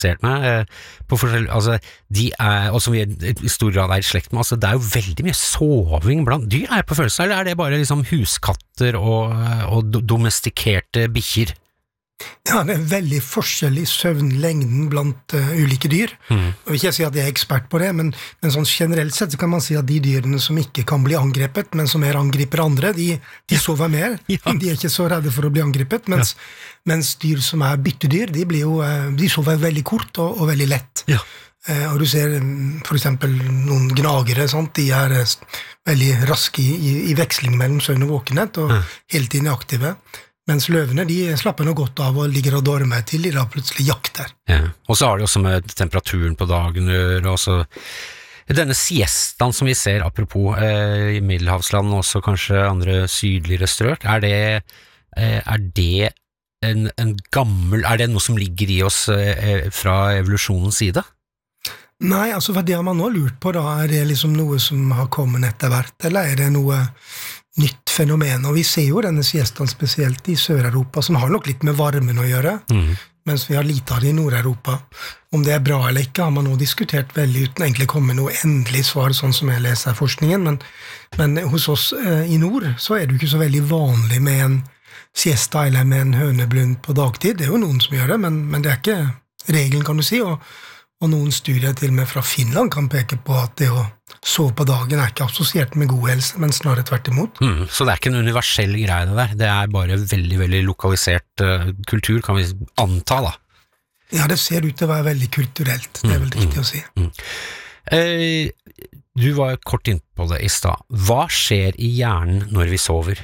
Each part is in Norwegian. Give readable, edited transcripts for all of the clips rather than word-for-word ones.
meg på forskjell, altså de og som vi i stor grad i slekt med, altså det jo veldig mye soving blant dyr, jeg på følelse, eller det bare liksom huskatter og domestikerte bikkjer? Ja, det veldig forskjell i søvnlengden blant ulike dyr. Jeg vil ikke si at jeg ekspert på det, men sånn generelt sett så kan man si at de dyrene som ikke kan bli angrepet, men som angriper andre, de sover mer. Ja. De ikke så redde for å bli angrepet, mens dyr som byttedyr, de sover veldig kort og veldig lett. Ja. Og du ser for eksempel noen gnagere, sant? De veldig raske i veksling mellom søvn og våkenhet, og hele tiden aktive. Mens løvene, de slapper noe godt av og ligger og dormer til de da plutselig jakter. Ja. Og så har det også med temperaturen på dagen og så denne siestan som vi ser, apropos i Middelhavsland og også kanskje andre sydligere strøk, er det en gammel, det noe som ligger i oss fra evolusjonens side? Nei, altså det har man nå lurt på da, det liksom noe som har kommet etter hvert, eller det noe nytt fenomen, og vi ser jo denne siestan spesielt i Sør-Europa, som har nok litt med varmen å gjøre, mens vi har lite av det i Nord-Europa. Om det bra eller ikke, har man nå diskutert veldig uten egentlig komme noe endelig svar, sånn som jeg leser forskningen, men hos oss i nord, så det jo ikke så veldig vanlig med en siesta eller med en høneblund på dagtid. Det jo noen som gjør det, men det ikke regelen, kan du si, og noen studier til og med fra Finland kan peke på at det å sove på dagen ikke assosiert med god helse, men snarere tvert imot. Så det ikke en universell greie det der, det bare veldig, veldig lokalisert kultur, kan vi anta da? Ja, det ser ut til å være veldig kulturelt, det vel riktig å si. Du var kort inne på det i stad. Hva skjer i hjernen når vi sover?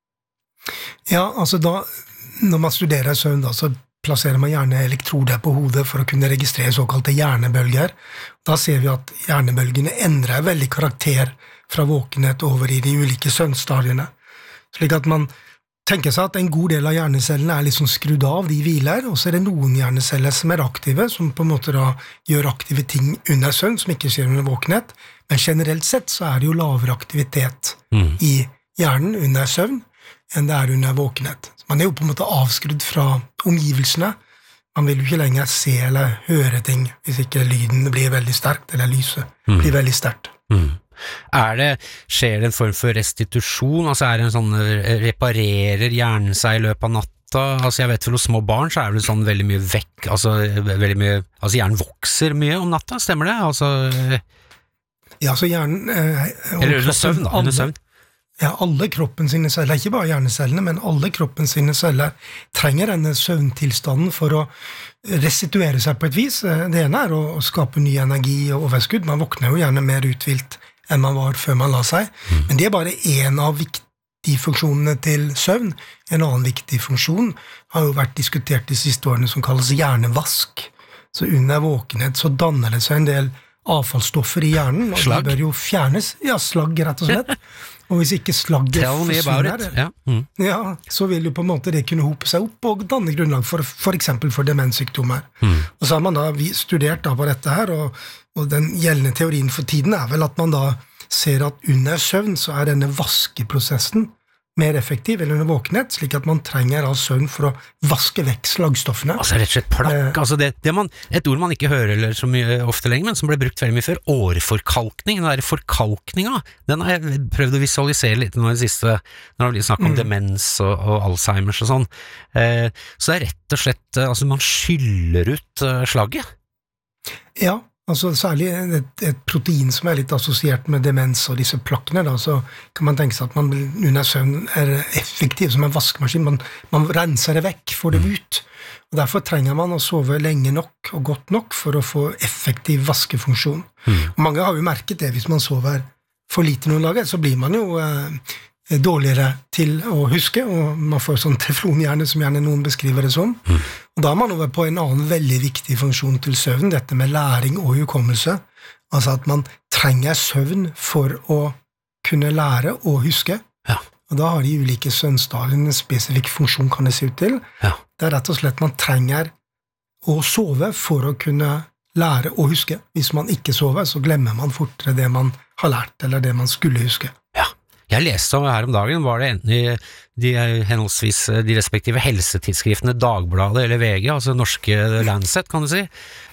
Ja, altså da, når man studerer søvn da, så plasserer man gjerne elektroder på hodet for å kunne registrere såkalte hjernebølger. Da ser vi at hjernebølgene endrer veldig karakter fra våkenhet over i de ulike søvnstadiene. Slik at man tenker seg at en god del av hjernecellene liksom skrudd av, de hviler, og så det noen hjerneceller som aktive, som på en måte da gjør aktive ting under søvn, som ikke skjer under våkenhet. Men generelt sett så det jo lavere aktivitet i hjernen under søvn enn det under våkenhet. Man jo på en måte avskrudd fra omgivelsene. Man vil jo ikke lenger se eller høre ting hvis ikke lyden blir veldig sterkt, eller lyset blir veldig sterkt. Skjer det en form for restitusjon? Altså det en sånn, reparerer hjernen seg i løpet av natta? Altså jeg vet for hos små barn så det sånn veldig mye vekk, altså hjernen vokser mye om natta, stemmer det? Ja, så hjernen... eller under søvn. Ja, alle kroppen sine celler, ikke bare hjernecellene, men alle kroppen sine celler trenger denne søvntilstanden for å restituere seg på et vis. Det ene å skape ny energi og overskudd. Man våkner jo gjerne mer utvilt enn man var før man la seg. Men det bare en av viktige funksjonene til søvn. En annen viktig funksjon har jo vært diskutert de siste årene som kalles hjernevask. Så under våkenhet så danner det seg en del avfallsstoffer i hjernen, og de bør jo fjernes. Ja, slagg rett og slett. Og hvis ikke slagget forsvinner, så vil jo på en måte det kunne hope seg opp og danne grunnlag for eksempel for demenssykdommer. Og så har man da studert da på dette her, og den gjeldende teorien for tiden vel at man da ser at under søvn så denne vaskeprosessen mer effektiv eller under våkenhet, slik at man trenger av søvn for å vaske vekk slagstoffene. Altså rett og slett plakk, et ord man ikke hører så mye ofte lenger, men som ble brukt veldig mye før, åreforkalkning, den der forkalkninga, den har jeg prøvd å visualisere litt nå i det siste, når vi snakker om demens og Alzheimers og sånn. Så det rett og slett, man skyller ut slagget. Ja, altså særlig et protein som litt assosiert med demens og disse plakkene, da, så kan man tenke seg at man under søvn effektiv som en vaskemaskin. Man renser det vekk, får det ut. Og derfor trenger man å sove lenge nok og godt nok for å få effektiv vaskefunksjon. Og mange har jo merket det, hvis man sover for lite noen dager, så blir man jo dårligere til å huske, og man får sånn teflonhjerne som gjerne noen beskriver det som. Og da man over på en annen veldig viktig funksjon til søvn, dette med læring og hukommelse, altså at man trenger søvn for å kunne lære og huske. Ja. Og da har de ulike søvnstadiene en spesifikk funksjon kan det se ut til. Ja. Det rett og slett man trenger å sove for å kunne lære og huske. Hvis man ikke sover, så glemmer man fortere det man har lært, eller det man skulle huske. Jeg leste om her om dagen, var det enten i henholdsvis de respektive helsetidsskriftene Dagbladet eller VG, altså norske Lancet, kan du si.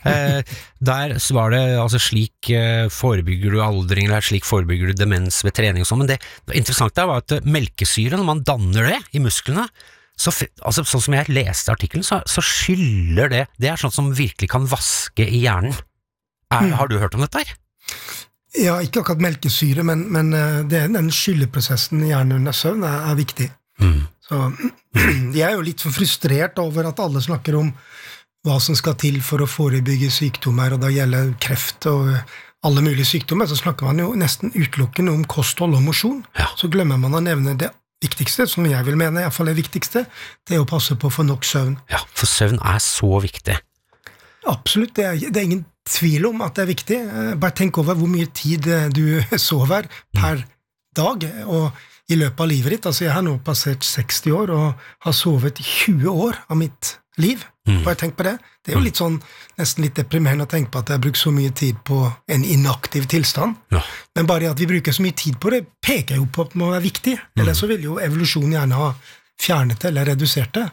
Der var det altså slik forebygger du aldring, eller slik forebygger du demens ved trening og sånn, men det interessante der var at melkesyre, når man danner det i musklene, altså sånn som jeg leste artikkelen, så skyller det sånn som virkelig kan vaske i hjernen. Har du hørt om dette her? Ja, ikke akkurat melkesyre, men den skylleprosessen i hjernen under søvn er viktig. Så jeg er jo litt for frustrert over at alle snakker om hva som skal til for å forebygge sykdommer, og da gjelder kreft og alle mulige sykdommer, så snakker man jo nesten utelukkende om kosthold og mosjon. Ja. Så glemmer man å nevne det viktigste, som jeg vil mene, i hvert fall det viktigste, det er å passe på å få nok søvn. Ja, for søvn er så viktig. Absolutt, det er ingen tvil om at det er viktig. Bare tenk over hvor mye tid du sover per dag, og i løpet av livet ditt. Altså jeg har nå passert 60 år, og har sovet 20 år av mitt liv. Bare tenk på det. Det er jo litt sånn, nesten litt deprimerende å tenke på at jeg har brukt så mye tid på en inaktiv tilstand. Ja. Men bare at vi bruker så mye tid på det, peker jo på at det må være viktig. Eller så vil jo evolusjonen gjerne ha fjernet det, eller redusert det.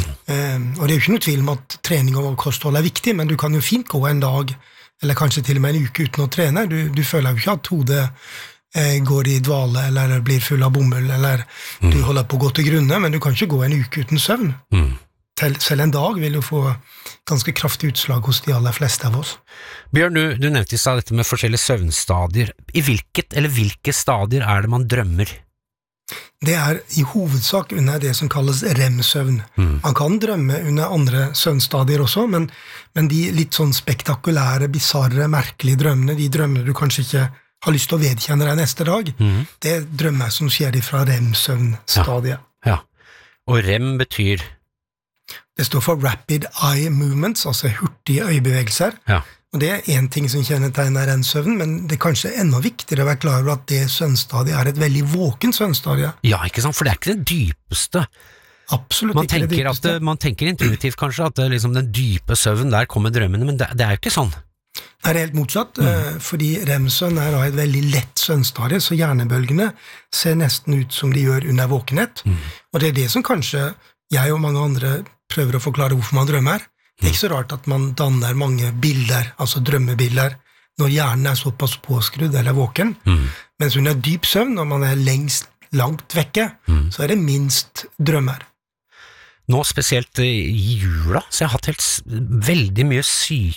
Og det er jo ikke noe tvil om at trening og kosthold er viktig, men du kan jo fint gå en dag, eller kanskje til og med en uke uten å trene. Du føler jo ikke at hodet går i dvale, eller blir full av bomull, eller du holder på å gå til grunne, men du kan ikke gå en uke uten søvn. Selv en dag vil jo få ganske kraftig utslag hos de aller fleste av oss. Bjørn, du nevnte i stad dette med forskjellige søvnstadier. I hvilke stadier er det man drømmer? Det er i hovedsak under det som kalles REM-søvn. Man kan drømme under andre søvnstadier også, men de litt sånn spektakulære, bizarre, merkelige drømmene, de drømmene du kanskje ikke har lyst til å vedkjenne deg neste dag, det er drømmer som skjer fra REM-søvnstadiet. Ja. Og REM betyr? Det står for Rapid Eye Movements, altså hurtige øyebevegelser. Ja. Og det er en ting som kjennetegner den søvnen, men det er kanskje enda viktigere å være klar over at det søvnstadiet er et veldig våken søvnstadiet. Ja, ikke sant? For det er ikke det dypeste. Absolutt ikke det dypeste. Man tenker intuitivt kanskje at liksom den dype søvnen, der kommer drømmene, men det er jo ikke sånn. Det er helt motsatt, fordi REM-søvn er da et veldig lett søvnstadie, så hjernebølgene ser nesten ut som de gjør under våkenhet. Og det er det som kanskje jeg og mange andre prøver å forklare hvorfor man drømmer. Det er ikke så rart at man danner mange bilder, altså drømmebilder, når hjernen er såpass påskrudd eller våken. Mens under dyp søvn, når man er langt vekke, så er det minst drømmer. Nå spesielt i jula, så jeg har hatt veldig mye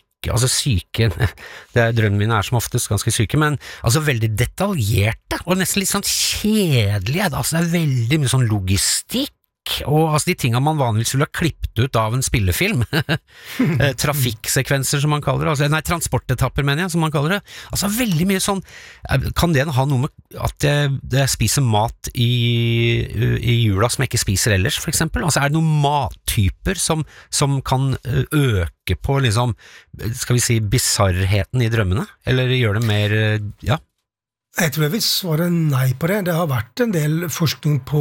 syke, drømmene mine er som oftest ganske syke, men altså veldig detaljerte, og nesten litt sånn kjedelige, altså det er veldig mye sånn logistikk, og altså de tingene man vanligvis ville ha klippet ut av en spillefilm, trafikksekvenser som man kaller det, altså, transportetapper mener jeg, som man kaller det, altså veldig mye sånn, kan det ha noe med at jeg spiser mat i jula som jeg ikke spiser ellers, for eksempel? Altså er det noen mattyper som kan øke på liksom, skal vi si, bizarrheten i drømmene, eller gjør det mer, ja? Jeg tror jeg vil svare nei på det. Det har vært en del forskning på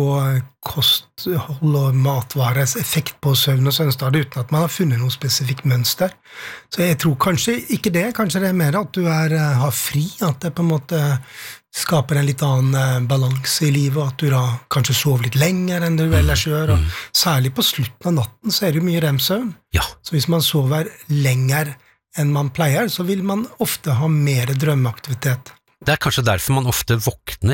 kosthold og matvares effekt på søvn og søvnstadiet uten at man har funnet noe spesifikt mønster. Så jeg tror kanskje ikke det. Kanskje det er mer at du har fri, at det på en måte skaper en litt annen balanse i livet, at du da kanskje sover litt lenger enn du ellers gjør, og særlig på slutten av natten så er det jo mye REM-søvn. Ja. Så hvis man sover lenger enn man pleier, så vil man ofte ha mer drømmeaktivitet. Det er kanskje derfor man ofte våkner,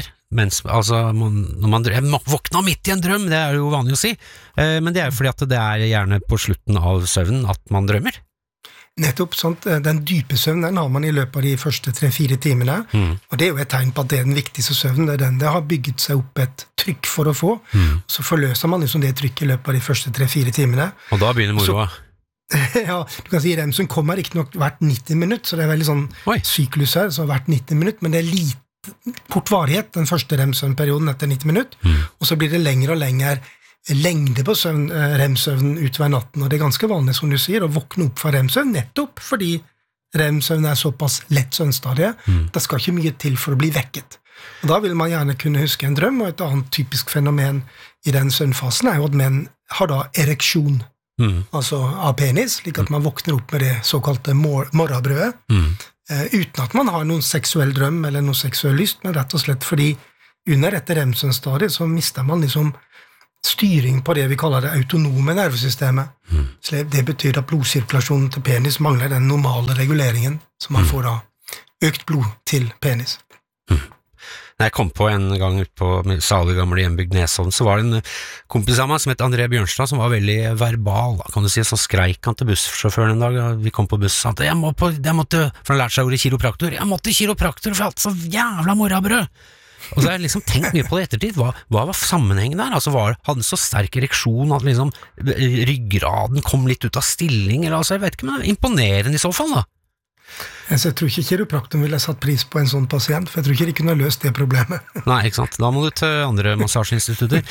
når man våkner midt i en drøm, det er jo vanlig å si, men det er jo fordi at det er gjerne på slutten av søvnen at man drømmer. Nettopp, sant? Den dype søvnen har man i løpet av de første 3-4 timene, og det er jo et tegn på at det er den viktigste søvnen, det er den det har bygget seg opp et trykk for å få, så forløser man liksom det trykket i løpet av de første 3-4 timene. Og da begynner moroa. Ja, du kan si REM-søvn kommer ikke nok hvert 90 minutt, så det er veldig sånn syklus her, så hvert 90 minutt, men det er kort varighet, den første REM-søvnperioden etter 90 minutt, og så blir det lengre og lengre lengde på REM-søvnen utover natten, og det er ganske vanlig, som du sier, å våkne opp fra REM-søvn, nettopp fordi REM-søvn er såpass lett søvnstadie, det skal ikke mye til for å bli vekket. Og da vil man gjerne kunne huske en drøm, og et annet typisk fenomen i den søvnfasen er jo at menn har da ereksjon, altså av penis, slik at man våkner opp med det såkalte morgenbrødet, uten at man har noen seksuell drøm eller noen seksuell lyst, men rett og slett fordi under dette REM-stadiet så mister man liksom styring på det vi kaller det autonome nervesystemet. Så det betyr at blodsirkulasjonen til penis mangler den normale reguleringen, så man får da økt blod til penis. Når jeg kom på en gang ut på salig gamle hjembygd Nesodden, så var det en kompis av meg som het André Bjørnstad, som var veldig verbal, kan du si, så skreik han til bussjåføren en dag, vi kom på buss, at jeg måtte, for han lærte seg ordet kiropraktor, jeg måtte kiropraktor, for jeg hadde så jævla morabrød. Og så har jeg liksom tenkt mye på det ettertid, hva var sammenhengen der? Altså hadde så sterk ereksjon at liksom ryggraden kom litt ut av stilling, eller altså, jeg vet ikke, men det er imponerende i så fall da. Jeg tror ikke kiropraktoren ville satt pris på en sånn pasient, for jeg tror ikke de kunne løst det problemet. Nei, ikke sant, da må du til andre massasjeinstitutter.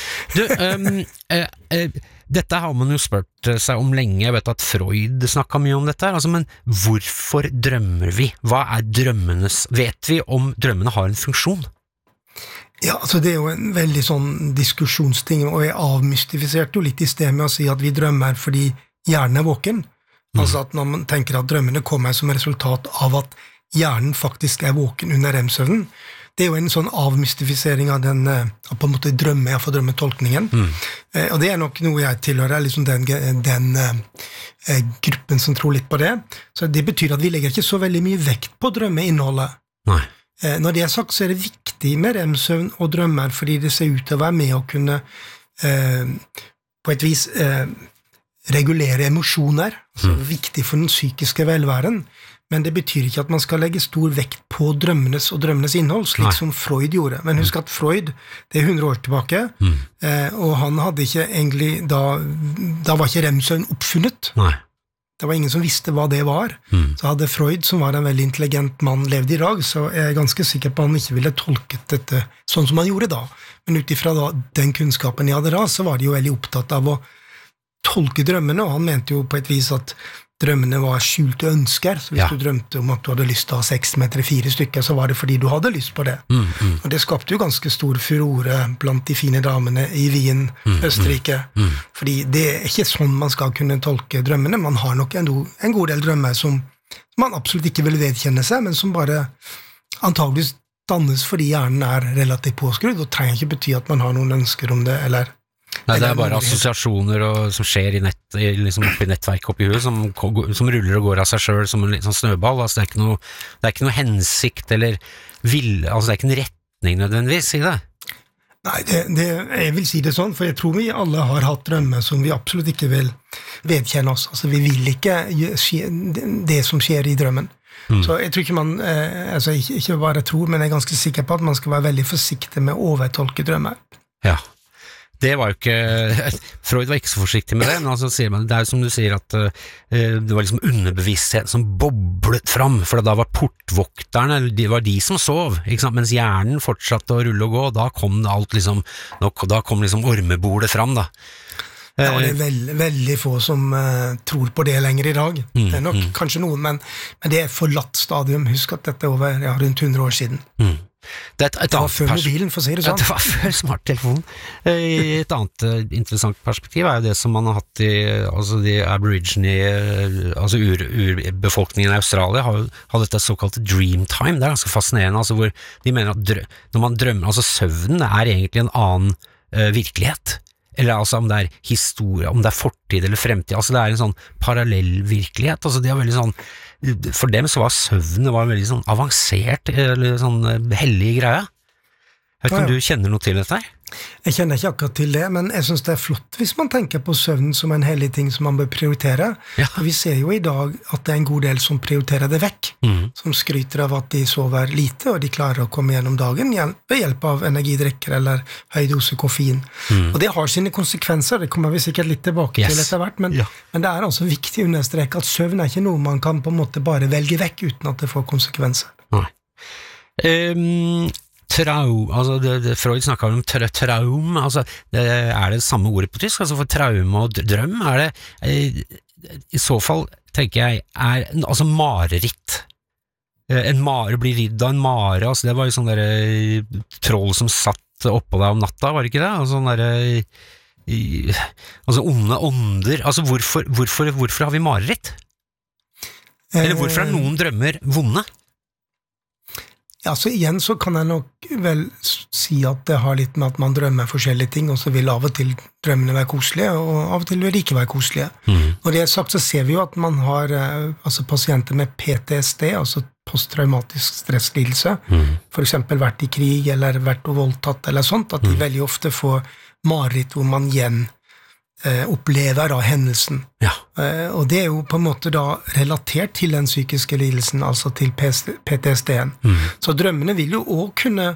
Du, dette har man jo spurt seg om lenge, jeg vet at Freud snakket mye om dette, altså, men hvorfor drømmer vi? Hva er drømmenes? Vet vi om drømmene har en funksjon? Ja, altså det er jo en veldig sånn diskusjonsting, og jeg avmystifiserte jo litt i sted med å si at vi drømmer fordi hjernen er våken. Altså at når man tenker at drømmene kommer som resultat av at hjernen faktisk er våken under REM-søvnen, det er jo en sånn avmystifisering av den, på en måte drømmetolkningen. Og det er nok noe jeg tilhører, liksom den gruppen som tror litt på det. Så det betyr at vi legger ikke så veldig mye vekt på drømmeinnholdet. Nei. Når det er sagt, så er det viktig med REM-søvn og drømmer, fordi det ser ut til å være med å kunne på et vis regulere emosjoner, altså viktig for den psykiske velværen, men det betyr ikke at man skal legge stor vekt på drømmenes og drømmenes innhold, slik som Freud gjorde. Men husk at Freud, det er 100 år tilbake, og han hadde ikke egentlig, da var ikke REM-søvn oppfunnet. Nei. Det var ingen som visste hva det var. Så hadde Freud, som var en veldig intelligent mann, levd i dag, så er jeg ganske sikker på at han ikke ville tolket dette sånn som han gjorde da. Men utifra da, den kunnskapen jeg hadde da, så var de jo veldig opptatt av å tolke drømmene, og han mente jo på et vis at drømmene var skjulte ønsker, så hvis du drømte om at du hadde lyst til å ha sex med 3-4 stykker, så var det fordi du hadde lyst på det. Og det skapte jo ganske stor furore blant de fine damene i Wien, Østerrike, fordi det er ikke sånn man skal kunne tolke drømmene. Man har nok en god del drømmer som man absolutt ikke vil vedkjenne seg, men som bare antageligvis dannes fordi hjernen er relativt påskrudd, og trenger ikke bety at man har noen ønsker om det, eller Nei, det er bare assosiasjoner som skjer liksom oppi nettverket oppi huet, som ruller og går av seg selv som en sånn snøball. Altså, det er ikke noe hensikt eller altså det er ikke en retning nødvendigvis i det. Nei, jeg vil si det sånn, for jeg tror vi alle har hatt drømmer som vi absolutt ikke vil vedkjenne oss. Altså, vi vil ikke det som skjer i drømmen. Så jeg tror ikke man, altså ikke bare tror, men jeg er ganske sikker på at man skal være veldig forsiktig med å overtolke drømmer. Ja. Det var jo ikke, Freud var ikke så forsiktig med det, men altså sier man, det er jo som du sier at det var liksom underbevissthet som boblet fram, for da var portvokterne, det var de som sov, ikke sant? Mens hjernen fortsatte å rulle og gå, da kom det alt liksom, da kom liksom ormebordet fram da. Ja, det er veldig få som tror på det lenger i dag. Det er nok kanskje noen, men det er forlatt stadium. Husk at dette er over rundt 100 år siden. Det var før mobilen, for å si det sånn. Det var før smarttelefonen. Et annet interessant perspektiv er jo det som man har hatt i altså de aborigine, altså urbefolkningen i Australia har dette såkalte dreamtime. Det er ganske fascinerende, altså hvor de mener at når man drømmer, altså søvnen er egentlig en annen virkelighet. Eller altså om det er historie, om det er fortid eller fremtid, altså det er en sånn parallell virkelighet, altså de har veldig sånn, for dem så var søvnen var en veldig sånn avansert, eller sånn hellig greie. Jeg vet ikke om du kjenner noe til dette her? Jeg kjenner ikke akkurat til det, men jeg synes det er flott hvis man tenker på søvn som en hellig ting som man bør prioritere. Ja. For vi ser jo i dag at det er en god del som prioriterer det vekk, som skryter av at de sover lite, og de klarer å komme gjennom dagen ved hjelp av energidrikker eller høy dose koffein. Og det har sine konsekvenser, det kommer vi sikkert litt tilbake til etter hvert, men det er altså viktig å understreke at søvn er ikke noe man kan på en måte bare velge vekk uten at det får konsekvenser. Nei. Altså Freud snakket om traum, altså er det samme ordet på tysk, altså for traume og drøm er det, i så fall tenker jeg, altså mareritt, en mare blir ridd av en mare, altså det var jo sånn der troll som satt oppå deg om natta, var det ikke det? Altså sånn der, altså onde ånder, altså hvorfor har vi mareritt? Eller hvorfor er noen drømmer vonde? Ja, så igjen så kan jeg nok vel si at det har litt med at man drømmer forskjellige ting, og så vil av og til drømmene være koselige, og av og til vil de ikke være koselige. Når det er sagt, så ser vi jo at man har altså pasienter med PTSD, altså posttraumatisk stresslidelse, for eksempel vært i krig, eller vært voldtatt, eller sånt, at de veldig ofte får mareritt hvor man igjen opplever da hendelsen. Ja. Og det er jo på en måte da relatert til den psykiske lidelsen, altså til PTSD-en. Så drømmene vil jo også kunne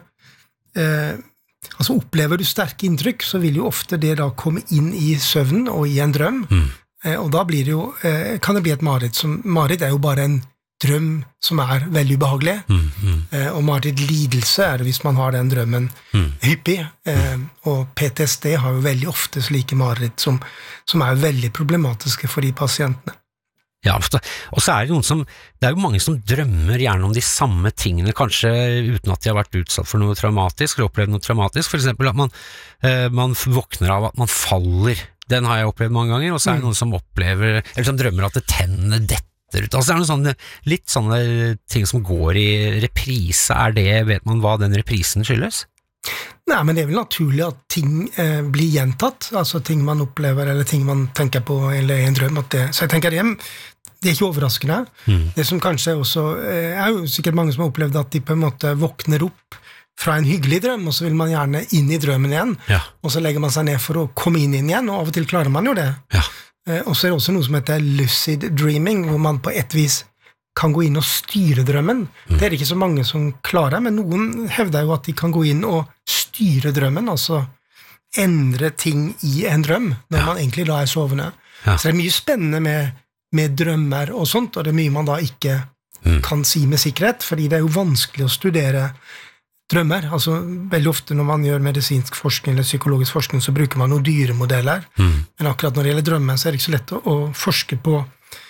altså opplever du sterke inntrykk, så vil jo ofte det da komme inn i søvnen og i en drøm, og da blir det jo, kan det bli et mareritt. Mareritt er jo bare en drøm som er veldig ubehagelig, og mareritt lidelse er det hvis man har den drømmen hyppig, og PTSD har jo veldig ofte slike mareritt som er veldig problematiske for de pasientene. Ja, ofte. Og så er det er jo mange som drømmer gjerne om de samme tingene, kanskje uten at de har vært utsatt for noe traumatisk, eller opplevd noe traumatisk, for eksempel at man våkner av at man faller. Den har jeg opplevd mange ganger, og så er det noen som opplever, eller som drømmer at det tennene detter ut. Altså det er noen litt sånne ting som går i reprise. Vet man hva den reprisen skyldes? Nei, men det er vel naturlig at ting blir gjentatt, altså ting man opplever, eller ting man tenker på, eller en drøm. Så jeg tenker det er ikke overraskende. Det som kanskje også er jo sikkert mange som har opplevd at de på en måte våkner opp fra en hyggelig drøm, og så vil man gjerne inn i drømmen igjen, og så legger man seg ned for å komme inn igjen, og av og til klarer man jo det. Ja. Og så er det også noe som heter lucid dreaming, hvor man på et vis kan gå inn og styre drømmen. Det er ikke så mange som klarer, men noen hevder jo at de kan gå inn og styre drømmen, altså endre ting i en drøm, når man egentlig da er sovende. Så det er mye spennende med drømmer og sånt, og det er mye man da ikke kan si med sikkerhet, fordi det er jo vanskelig å studere drømmer. Altså, veldig ofte når man gjør medisinsk forskning eller psykologisk forskning, så bruker man noen dyremodeller. Men akkurat når det gjelder drømmer, så er det ikke så lett å forske på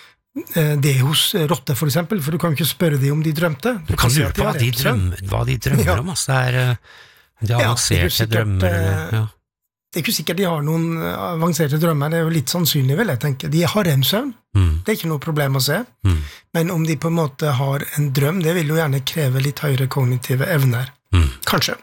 det hos rotter, for eksempel, for du kan jo ikke spørre dem om de drømte. Du kan lure på hva de drømmer om, altså. Det er avanserte drømmer. Det er ikke sikkert de har noen avanserte drømmer, det er jo litt sannsynlig, vil jeg tenke. De har REM-søvn, det er ikke noe problem å se, men om de på en måte har en drøm, det vil jo gjerne kreve litt høyere kognitive evner. Kanskje.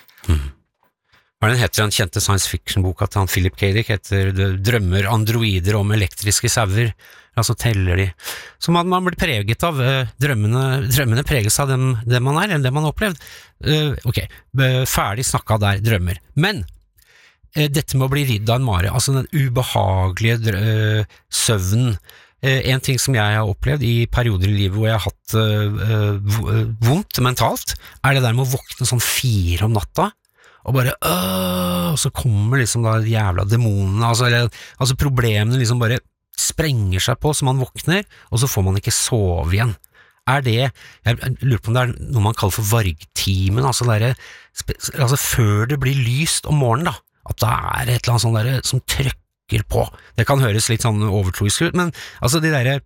Hva den heter den kjente science fiction-boka til han Philip K. Dick, heter Drømmer androider om elektriske sauer, altså teller de. Så man blir preget av drømmene preges av det man er, eller det man har opplevd. Ok, ferdig snakket der, drømmer. Men dette med å bli ridd av en mare, altså den ubehagelige søvnen, en ting som jeg har opplevd i perioder i livet hvor jeg har hatt vondt mentalt, er det der med å våkne sånn 4 om natta, og bare og så kommer liksom da jævla demonene, altså problemene liksom bare sprenger seg på så man våkner, og så får man ikke sove igjen. Jeg lurer på om det er noe man kaller for vargtimen, altså før det blir lyst om morgenen da, at det er et eller annet sånn der som trykker på. Det kan høres litt sånn overtroisk ut, men altså det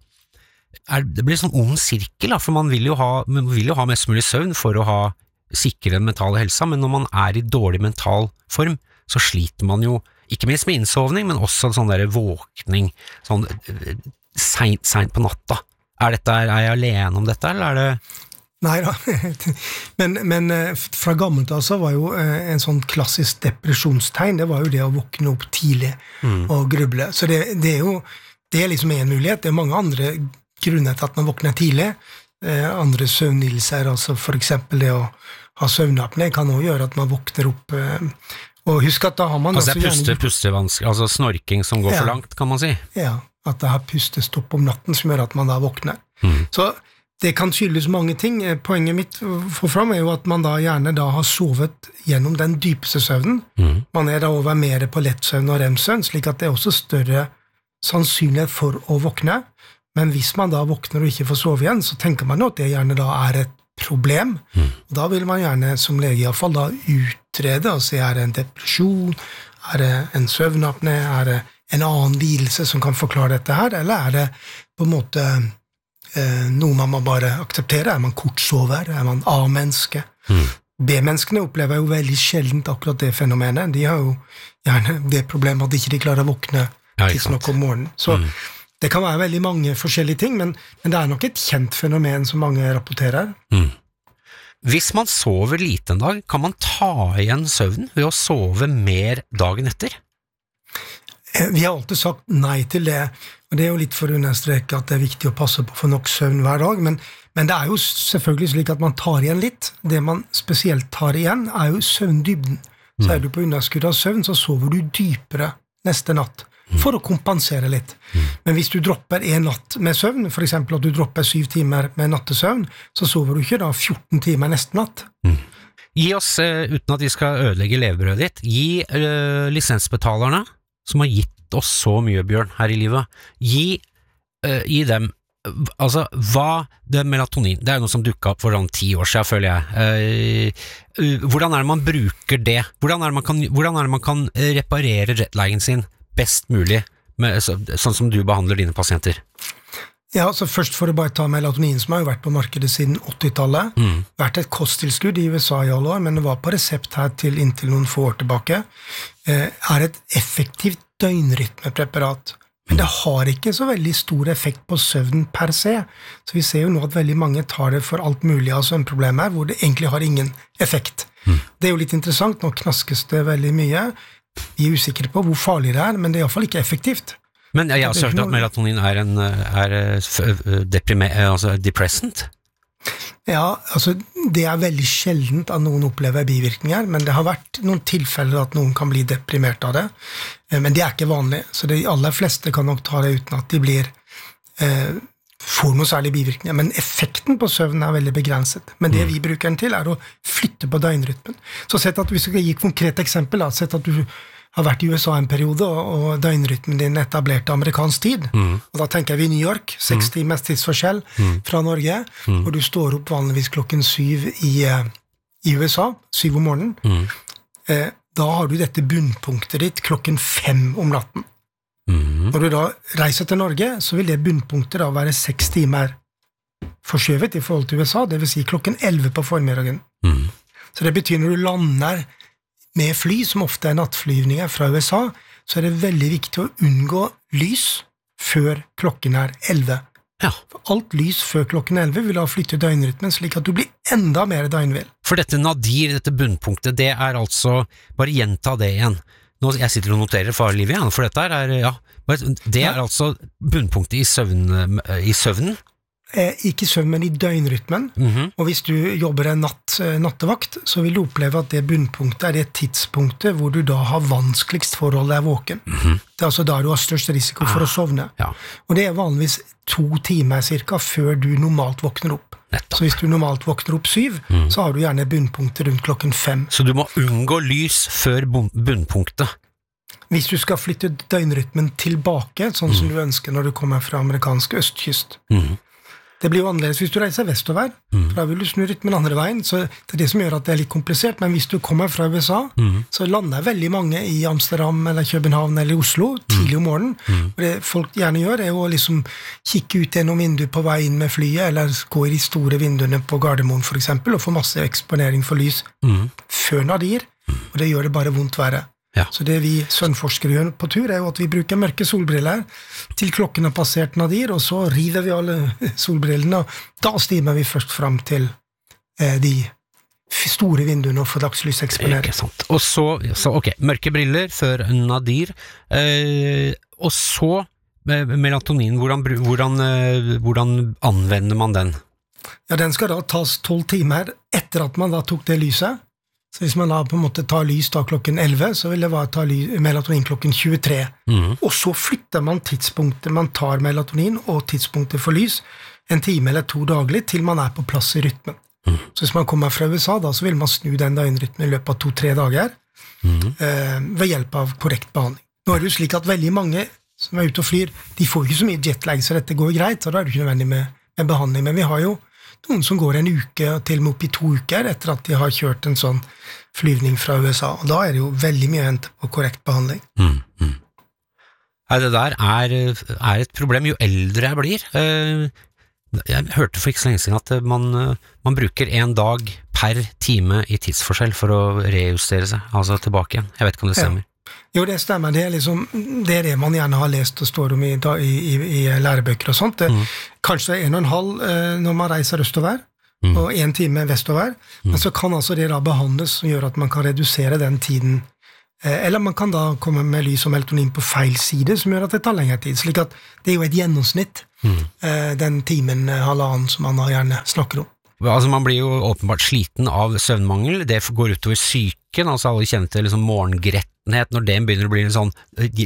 blir sånn ond sirkel da, for man vil jo ha mest mulig søvn for å sikre den mentale helsa, men når man er i dårlig mental form, så sliter man jo ikke minst med innsovning, men også sånn der våkning sånn sent på natta. Er jeg alene om dette, eller er det... Nei da, men fra gammelt altså var jo en sånn klassisk depresjonstegn, det var jo det å våkne opp tidlig og gruble. Så det er liksom en mulighet. Det er mange andre grunner til at man våkner tidlig. Andre søvnlidelser, altså for eksempel det å ha søvnapné kan også gjøre at man våkner opp. Og husk at da har man... Altså det er pustevansker, altså snorking som går for langt, kan man si. Ja, at det har pustestopp om natten som gjør at man da våkner. Så det kan skyldes mange ting. Poenget mitt for fram er jo at man da gjerne da har sovet gjennom den dypeste søvnen. Man er da over mer på lettsøvn og REM-søvn, slik at det er også større sannsynlighet for å våkne. Men hvis man da våkner og ikke får sove igjen, så tenker man jo at det gjerne da er et problem. Da vil man gjerne som lege i hvert fall da utrede og se, er det en depresjon, er det en søvnapné, er det en annen lidelse som kan forklare dette her, eller er det på en måte noe man må bare akseptere? Er man kortsover? Er man A-menneske? B-menneskene opplever jo veldig sjeldent akkurat det fenomenet. De har jo gjerne det problemet at de ikke klarer å våkne tidsnok om morgenen. Så det kan være veldig mange forskjellige ting, men det er nok et kjent fenomen som mange rapporterer. Hvis man sover lite en dag, kan man ta igjen søvn ved å sove mer dagen etter? Vi har alltid sagt nei til det, og det er jo litt for å understreke at det er viktig å passe på å få nok søvn hver dag, men det er jo selvfølgelig slik at man tar igjen litt. Det man spesielt tar igjen er jo søvndybden. Så er du på underskudd av søvn, så sover du dypere neste natt, for å kompensere litt. Men hvis du dropper en natt med søvn, for eksempel at du dropper 7 timer med nattesøvn, så sover du ikke da 14 timer neste natt. Gi oss, uten at vi skal ødelegge levebrødet ditt, gi lisensbetalerne, som har gitt oss så mye, Bjørn, her i livet, gi dem, altså, hva det melatonin, det er jo noe som dukket opp for 10 år siden, føler jeg. Hvordan er det man bruker det? Hvordan er det man kan reparere jetlagen sin best mulig, sånn som du behandler dine pasienter? Ja, så først for å bare ta melatonin, som har jo vært på markedet siden 80-tallet, vært et kosttilskudd i USA i alle år, men det var på resept her til inntil noen få år tilbake, er et effektivt døgnrytmepreparat. Men det har ikke så veldig stor effekt på søvn per se, så vi ser jo nå at veldig mange tar det for alt mulig av søvnproblemer, hvor det egentlig har ingen effekt. Det er jo litt interessant, nå knaskes det veldig mye, vi er usikre på hvor farlig det er, men det er i hvert fall ikke effektivt. Men jeg har hørt at melatonin er depressant? Ja, altså det er veldig sjeldent at noen opplever bivirkninger, men det har vært noen tilfeller at noen kan bli deprimert av det, men det er ikke vanlig, så de aller fleste kan nok ta det uten at de får noen særlig bivirkninger, men effekten på søvn er veldig begrenset. Men det vi bruker den til er å flytte på døgnrytmen. Så sett at, hvis vi skal gi et konkret eksempel, sett at du har vært i USA en periode, og døgnrytmen din etablerte amerikansk tid, og da tenker vi New York, 6 timers tidsforskjell fra Norge, og du står opp vanligvis klokken 7 i USA, 7 om morgenen, da har du dette bunnpunktet ditt klokken 5 om natten. Når du da reiser til Norge, så vil det bunnpunktet da være 6 timer forskjøvet i forhold til USA, det vil si klokken 11 på formiddagen. Så det betyr når du lander med fly, som ofte er nattflyvninger fra USA, så er det veldig viktig å unngå lys før klokken er 11. Ja. For alt lys før klokken 11 vil da flytte døgnrytmen, slik at du blir enda mer døgnvill. For dette nadir, dette bunnpunktet, det er altså, bare gjenta det igjen. Nå, jeg sitter og noterer for livet igjen, for dette er, ja, det er altså bunnpunktet i søvnen? Ikke søvn, men i døgnrytmen. Og hvis du jobber en nattevakt, så vil du oppleve at det bunnpunktet er det tidspunktet hvor du da har vanskeligst for å holde deg våken. Det er altså da du har størst risiko for å sovne. Ja. Og det er vanligvis 2 timer cirka før du normalt våkner opp. Så hvis du normalt våkner opp 7, så har du gjerne bunnpunktet rundt klokken 5. Så du må unngå lys før bunnpunktet? Hvis du skal flytte døgnrytmen tilbake, sånn som du ønsker når du kommer fra amerikansk østkyst. Det blir jo annerledes hvis du reiser vestover, for da vil du snu rytmen andre veien, så det er det som gjør at det er litt komplisert, men hvis du kommer fra USA, så lander veldig mange i Amsterdam, eller København, eller Oslo, tidlig om morgenen, og det folk gjerne gjør er å liksom kikke ut gjennom vinduet på vei inn med flyet, eller gå i de store vinduene på Gardermoen for eksempel, og få masse eksponering for lys før nadir, og det gjør det bare vondt verre. Ja. Så det vi søvnforskere gjør på tur er jo at vi bruker mørke solbriller til klokken har passert nadir, og så river vi alle solbrillene, og da stimer vi først frem til de store vinduene og får dagslys eksponering. Ikke sant. Og så ok, mørke briller før nadir, og så melatonin, hvordan anvender man den? Ja, den skal da tas 12 timer etter at man da tok det lyset. Så hvis man da på en måte tar lys da klokken 11, så vil det være ta melatonin klokken 23. Og så flytter man tidspunktet man tar melatonin og tidspunktet for lys 1 time eller 2 daglig til man er på plass i rytmen. Så hvis man kommer fra USA da, så vil man snu den døgnrytmen i løpet av 2-3 dager ved hjelp av korrekt behandling. Nå er det jo slik at veldig mange som er ute og flyr, de får ikke så mye jetlag, så dette går greit, så da er det ikke nødvendig med behandling. Men vi har jo noen som går en uke, og til og med opp i 2 uker, etter at de har kjørt en sånn flyvning fra USA. Og da er det jo veldig mye å hente på korrekt behandling. Nei, det der er et problem jo eldre jeg blir. Jeg hørte for ikke så lenge siden at man bruker 1 dag per time i tidsforskjell for å rejustere seg, altså tilbake igjen. Jeg vet ikke om det stemmer. Jo, det stemmer. Det er det man gjerne har lest og står om i lærebøker og sånt. Kanskje 1,5 når man reiser østover, og 1 time vestover, men så kan altså det da behandles som gjør at man kan redusere den tiden, eller man kan da komme med lys og melatonin på feil side, som gjør at det tar lengre tid, slik at det er jo et gjennomsnitt, den timen, halvannen som man da gjerne snakker om. Altså man blir jo åpenbart sliten av søvnmangel, det går utover psyken, altså alle kjenner til liksom morgengrettenhet, når den begynner å bli sånn,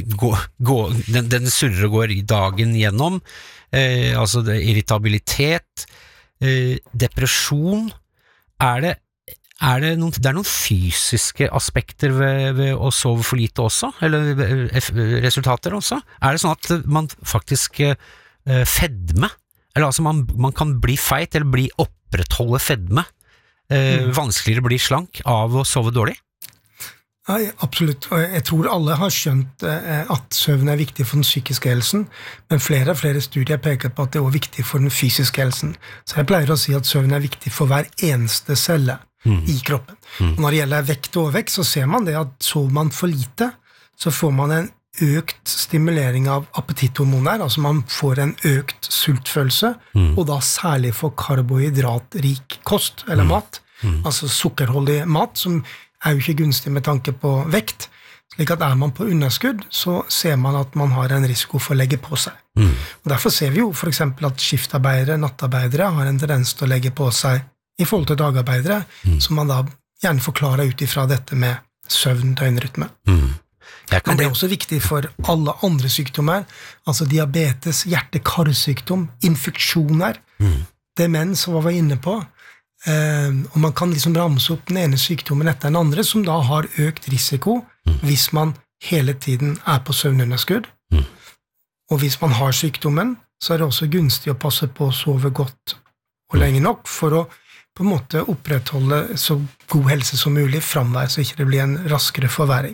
den surrer og går i dagen gjennom, altså irritabilitet, depresjon, det er noen fysiske aspekter ved å sove for lite også, eller resultater også? Er det sånn at man faktisk fedme, eller altså man kan bli feit eller bli opprettholde fedme, vanskeligere bli slank av å sove dårlig? Ja, absolutt, og jeg tror alle har skjønt at søvn er viktig for den psykiske helsen, men flere studier peker på at det er også viktig for den fysiske helsen. Så jeg pleier å si at søvn er viktig for hver eneste celle i kroppen. Og når det gjelder vekt og overvekt, så ser man det at sover man for lite, så får man en økt stimulering av appetitthormoner, altså man får en økt sultfølelse, og da særlig for karbohydratrik kost, eller mat, altså sukkerholdig mat, som er jo ikke gunstig med tanke på vekt, slik at man på underskudd, så ser man at man har en risiko for å legge på seg. Og derfor ser vi jo for eksempel at skiftarbeidere, nattarbeidere har en tendens til å legge på seg i forhold til dagarbeidere, som man da gjerne forklarer ut ifra dette med søvn, døgnrytme. Men det er også viktig for alle andre sykdommer, altså diabetes, hjerte-karsykdom, infeksjoner, demens, som vi var inne på, og man kan liksom ramse opp den ene sykdommen etter den andre, som da har økt risiko hvis man hele tiden er på søvnunderskudd. Og hvis man har sykdommen, så er det også gunstig å passe på å sove godt og lenge nok for å på en måte opprettholde så god helse som mulig fremvei, så ikke det blir en raskere forverring.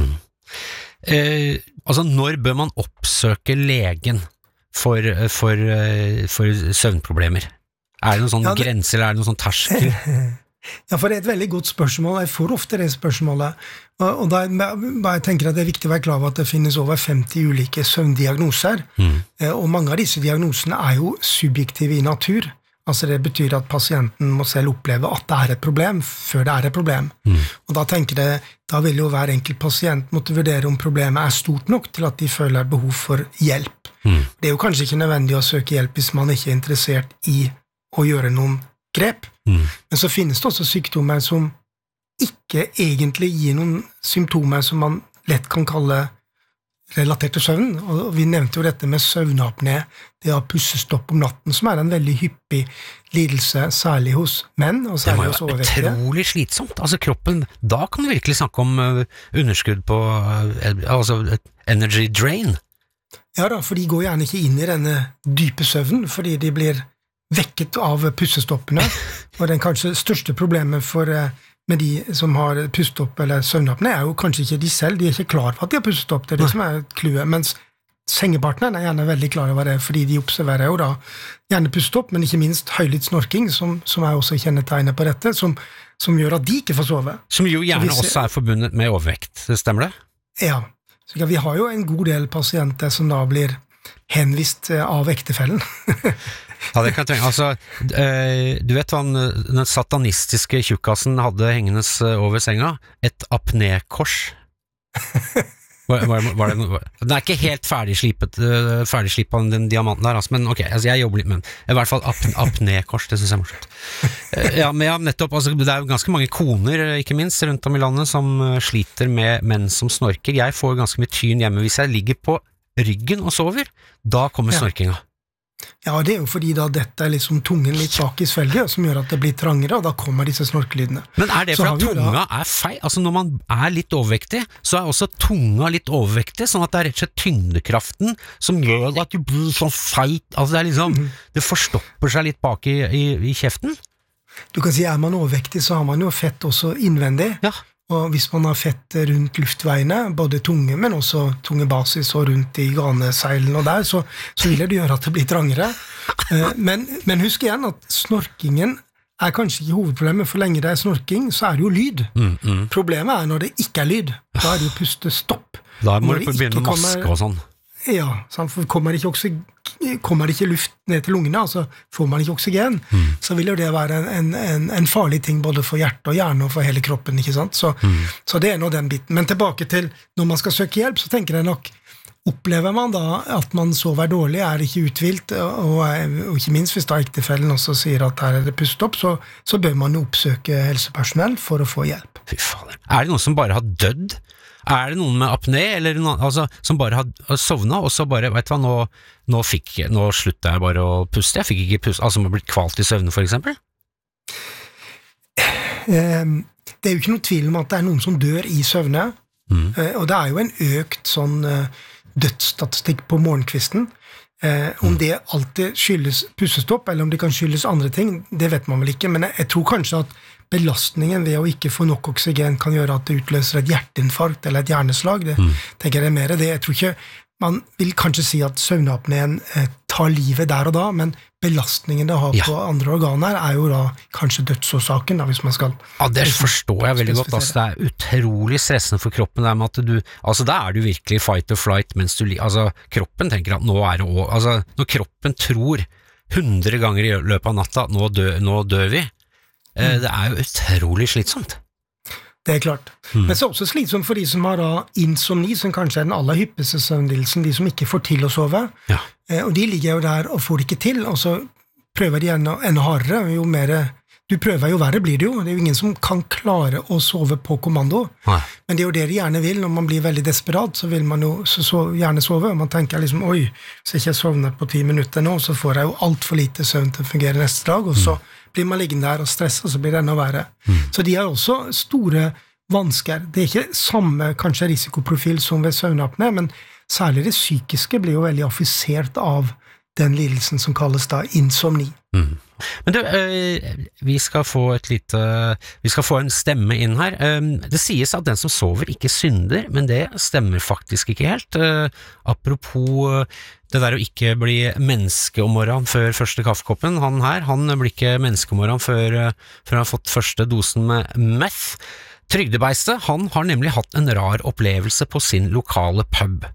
Altså, når bør man oppsøke legen for søvnproblemer? Er det noen sånne grenser, eller er det noen sånn terskel? Ja, for det er et veldig godt spørsmål. Jeg får ofte det spørsmålet, og da bare tenker jeg at det er viktig å være klar over at det finnes over 50 ulike søvndiagnoser, og mange av disse diagnosene er jo subjektive i natur. Altså det betyr at pasienten må selv oppleve at det er et problem før det er et problem. Og da tenker jeg, da vil jo hver enkelt pasient måtte vurdere om problemet er stort nok til at de føler behov for hjelp. Det er jo kanskje ikke nødvendig å søke hjelp hvis man ikke er interessert i å gjøre noen grep. Men så finnes det også sykdommer som ikke egentlig gir noen symptomer som man lett kan kalle relatert til søvn, og vi nevnte jo dette med søvnapné, det å pussestopp om natten, som er en veldig hyppig lidelse, særlig hos menn, og særlig hos overvektige. Det må jo være utrolig slitsomt, altså kroppen, da kan du virkelig snakke om underskudd på, altså energy drain. Ja da, for de går gjerne ikke inn i denne dype søvnen, fordi de blir vekket av pussestoppene, og den kanskje største problemet med de som har pustestopp eller søvnapné er jo kanskje ikke de selv, de er ikke klar for at de har pustestopp, det er det som er kluet, mens sengepartneren er gjerne veldig klar over det, fordi de observerer jo da gjerne pustestopp, men ikke minst høylytt snorking, som er også kjennetegnet på dette, som gjør at de ikke får sove. Som jo gjerne også er forbundet med overvekt, stemmer det? Ja, så vi har jo en god del pasienter som da blir henvist av ektefellen. Ja, det kan jeg tenke. Altså, du vet hva den satanistiske tjukkasen hadde hengendes over senga? Et apné-kors. Den er ikke helt ferdigslipet den diamanten der, altså, men ok, altså, jeg jobber litt med den. I hvert fall apné-kors, det synes jeg er morsomt. Ja, men ja, nettopp, altså, det er jo ganske mange koner, ikke minst, rundt om i landet, som sliter med menn som snorker. Jeg får ganske mye tyn hjemme hvis jeg ligger på ryggen og sover. Da kommer snorkinga. Ja, det er jo fordi da dette er liksom tungen litt bak i svelget, som gjør at det blir trangere, og da kommer disse snorkelydene. Men er det for at tunga er feil? Altså når man er litt overvektig, så er også tunga litt overvektig, sånn at det er rett og slett tyngdekraften som gjør at du blir sånn feit, altså det er liksom, det forstopper seg litt bak i kjeften. Du kan si, er man overvektig, så har man jo fett også innvendig. Ja. Og hvis man har fett rundt luftveiene, både tunge, men også tungebasis og rundt i ganeseilen og der, så vil det gjøre at det blir trangere. Men husk igjen at snorkingen er kanskje ikke hovedproblemet, for lenge det er snorking, så er det jo lyd. Problemet er når det ikke er lyd. Da er det jo pustestopp. Da må du begynne med maske og sånn. Ja, for kommer ikke luft ned til lungene, altså får man ikke oksygen, så vil jo det være en farlig ting både for hjerte og hjerne og for hele kroppen, ikke sant? Så det nå den biten. Men tilbake til når man skal søke hjelp, så tenker jeg nok, opplever man da at man sover dårlig, ikke uthvilt, og ikke minst hvis da ektefellen også sier at her det pustet opp, så bør man jo oppsøke helsepersonell for å få hjelp. Fy fader. Det noen som bare har dødd? Det noen med apné, eller noen, altså, som bare har sovnet, og så bare, vet du hva, nå sluttet jeg bare å puste, jeg fikk ikke puste, altså man har blitt kvalt i søvne for eksempel? Det jo ikke noe tvil om at det noen som dør i søvne, og det jo en økt sånn dødsstatistikk på morgenkvisten. Om det alltid skyldes pustestopp, eller om det kan skyldes andre ting, det vet man vel ikke, men jeg tror kanskje at belastningen ved å ikke få nok oksygen kan gjøre at det utløser et hjerteinfarkt eller et hjerneslag. Det tenker jeg mer det. Jeg tror ikke man vil kanskje si at søvnapneen tar livet der og da, men belastningen det har på andre organer jo da kanskje dødsårsaken, da, hvis man skal... Ja, det forstår jeg veldig godt. Altså, det utrolig stressende for kroppen der med at du... Altså, da du virkelig fight or flight, mens du... Altså, kroppen tenker at nå det også... Altså, når kroppen tror 100 ganger i løpet av natta at nå dør vi, det jo utrolig slitsomt. Det klart. Men så også slitsomt for de som har da insomni, som kanskje den aller hyppigste søvnlidelsen, de som ikke får til å sove. Ja. Og de ligger jo der og får det ikke til, og så prøver de enda hardere, jo mer du prøver jo verre blir det jo. Det jo ingen som kan klare å sove på kommando. Nei. Men det jo det de gjerne vil. Når man blir veldig desperat, så vil man jo gjerne sove, og man tenker liksom, oi, hvis jeg ikke sovner på 10 minutter nå, så får jeg jo alt for lite søvn til å fungere neste dag, og så blir man liggende der og stresset, og så blir det enda verre. Så de har også store vansker. Det ikke samme kanskje risikoprofil som ved søvnapné, men særlig det psykiske blir jo veldig affisert av den lidelsen som kalles da insomni. Men du, vi skal få en stemme inn her. Det sies at den som sover ikke synder, men det stemmer faktisk ikke helt. Apropos det der å ikke bli menneske om morgenen før første kaffekoppen, han blir ikke menneske om morgenen før han har fått første dosen med meth. Trygdebeistet, han har nemlig hatt en rar opplevelse på sin lokale pub.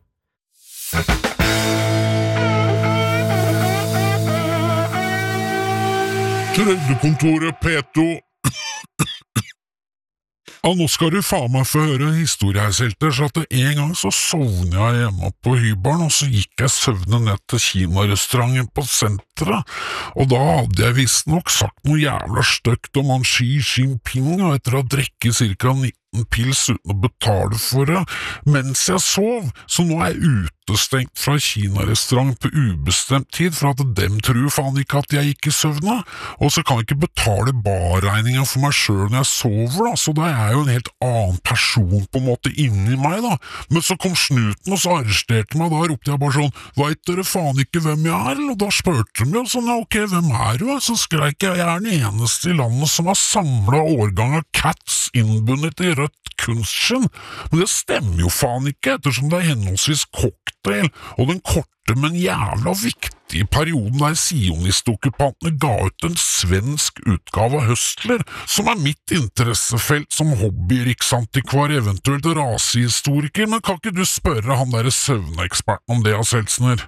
Trygdekontoret P2. Nå skal du faen meg få høre historiehelter, så at en gang så sovnet jeg hjemme på hybelen, og så gikk jeg søvne ned til kinarestauranten på senteret, og da hadde jeg visst nok sagt noe jævla støkt om han Xi Jinping, og etter å ha drekke cirka 19 pils uten å betale for det, mens jeg sov, så nå jeg utestengt fra kinarestaurant på ubestemt tid, for at dem tror faen ikke at jeg ikke søvner, og så kan jeg ikke betale barregningen for meg selv når jeg sover da, så da jeg jo en helt annen person på en måte inni meg da, men så kom snuten og så arresterte meg, da ropte jeg bare sånn, vet dere faen ikke hvem jeg eller? Og da spørte de jo sånn, ja ok, hvem du? Så skrek jeg den eneste i landet som har samlet årgang av Cats innbundet i rødt kunstskinn, men det stemmer jo faen ikke, ettersom det henholdsvis cocktail og den korte, men jævla viktige perioden der sionistokkupantene ga ut en svensk utgave av Høstler, som mitt interessefelt som hobby-riksantikvar, eventuelt rasehistoriker, men kan ikke du spørre han der søvneksperten om det, Seltsner?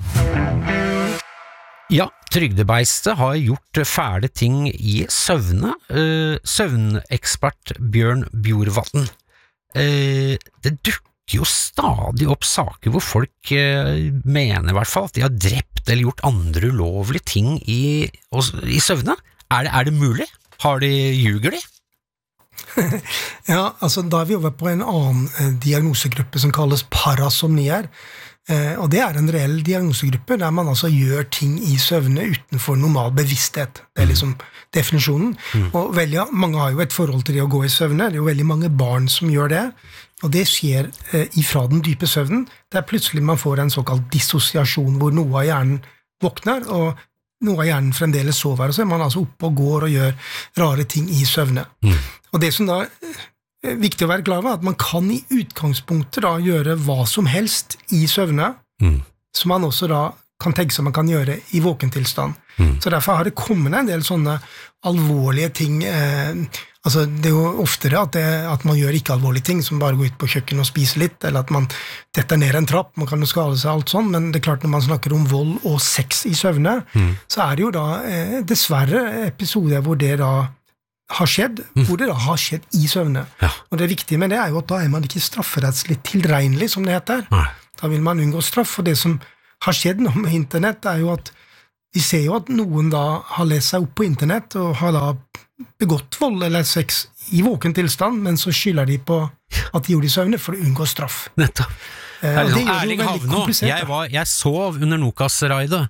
Ja, Trygdebeistet har gjort fæle ting i søvne. Søvnekspert Bjørn Bjorvatn. Det dukker jo stadig opp saker hvor folk mener I hvert fall at de har drept eller gjort andre ulovlige ting i søvne. Det mulig? Ljuger de? Ja, altså da vi over på en annen diagnosegruppe som kalles parasomnier, og det en reell diagnosegruppe der man altså gjør ting i søvne utenfor normal bevissthet. Det liksom definisjonen. Og mange har jo et forhold til det å gå i søvne. Det jo veldig mange barn som gjør det. Og det skjer ifra den dype søvnen, der plutselig man får en såkalt dissosiasjon, hvor noe av hjernen våkner, og noe av hjernen fremdeles sover, og så man altså oppe og går og gjør rare ting i søvne. Og det som da viktig å være klar over, at man kan i utgangspunktet da gjøre hva som helst i søvne, som man også da kan tenke seg man kan gjøre i våkentilstand. Så derfor har det kommet en del sånne alvorlige ting, Altså, det er jo oftere at man gjør ikke alvorlige ting, som bare går ut på kjøkken og spiser litt, eller at man detter ned en trapp, man kan jo skade seg alt sånn, men det er klart når man snakker om vold og sex i søvne, så er det jo da dessverre episoder hvor det da har skjedd, hvor det da har skjedd i søvne. Ja. Og det viktige med det er jo at da er man ikke strafferettslig tilregnelig, som det heter. Nei. Da vil man unngå straff, og det som har skjedd nå med internett er jo at vi ser jo at noen da har lest seg opp på internett og har da begått vold eller sex i våken tilstand, men så skylder de på at de gjorde det i søvne for å unngå straff. Nettopp. Og det gjør det jo Erling veldig Havnå, komplisert, da. jeg sov under Nokas-raidet.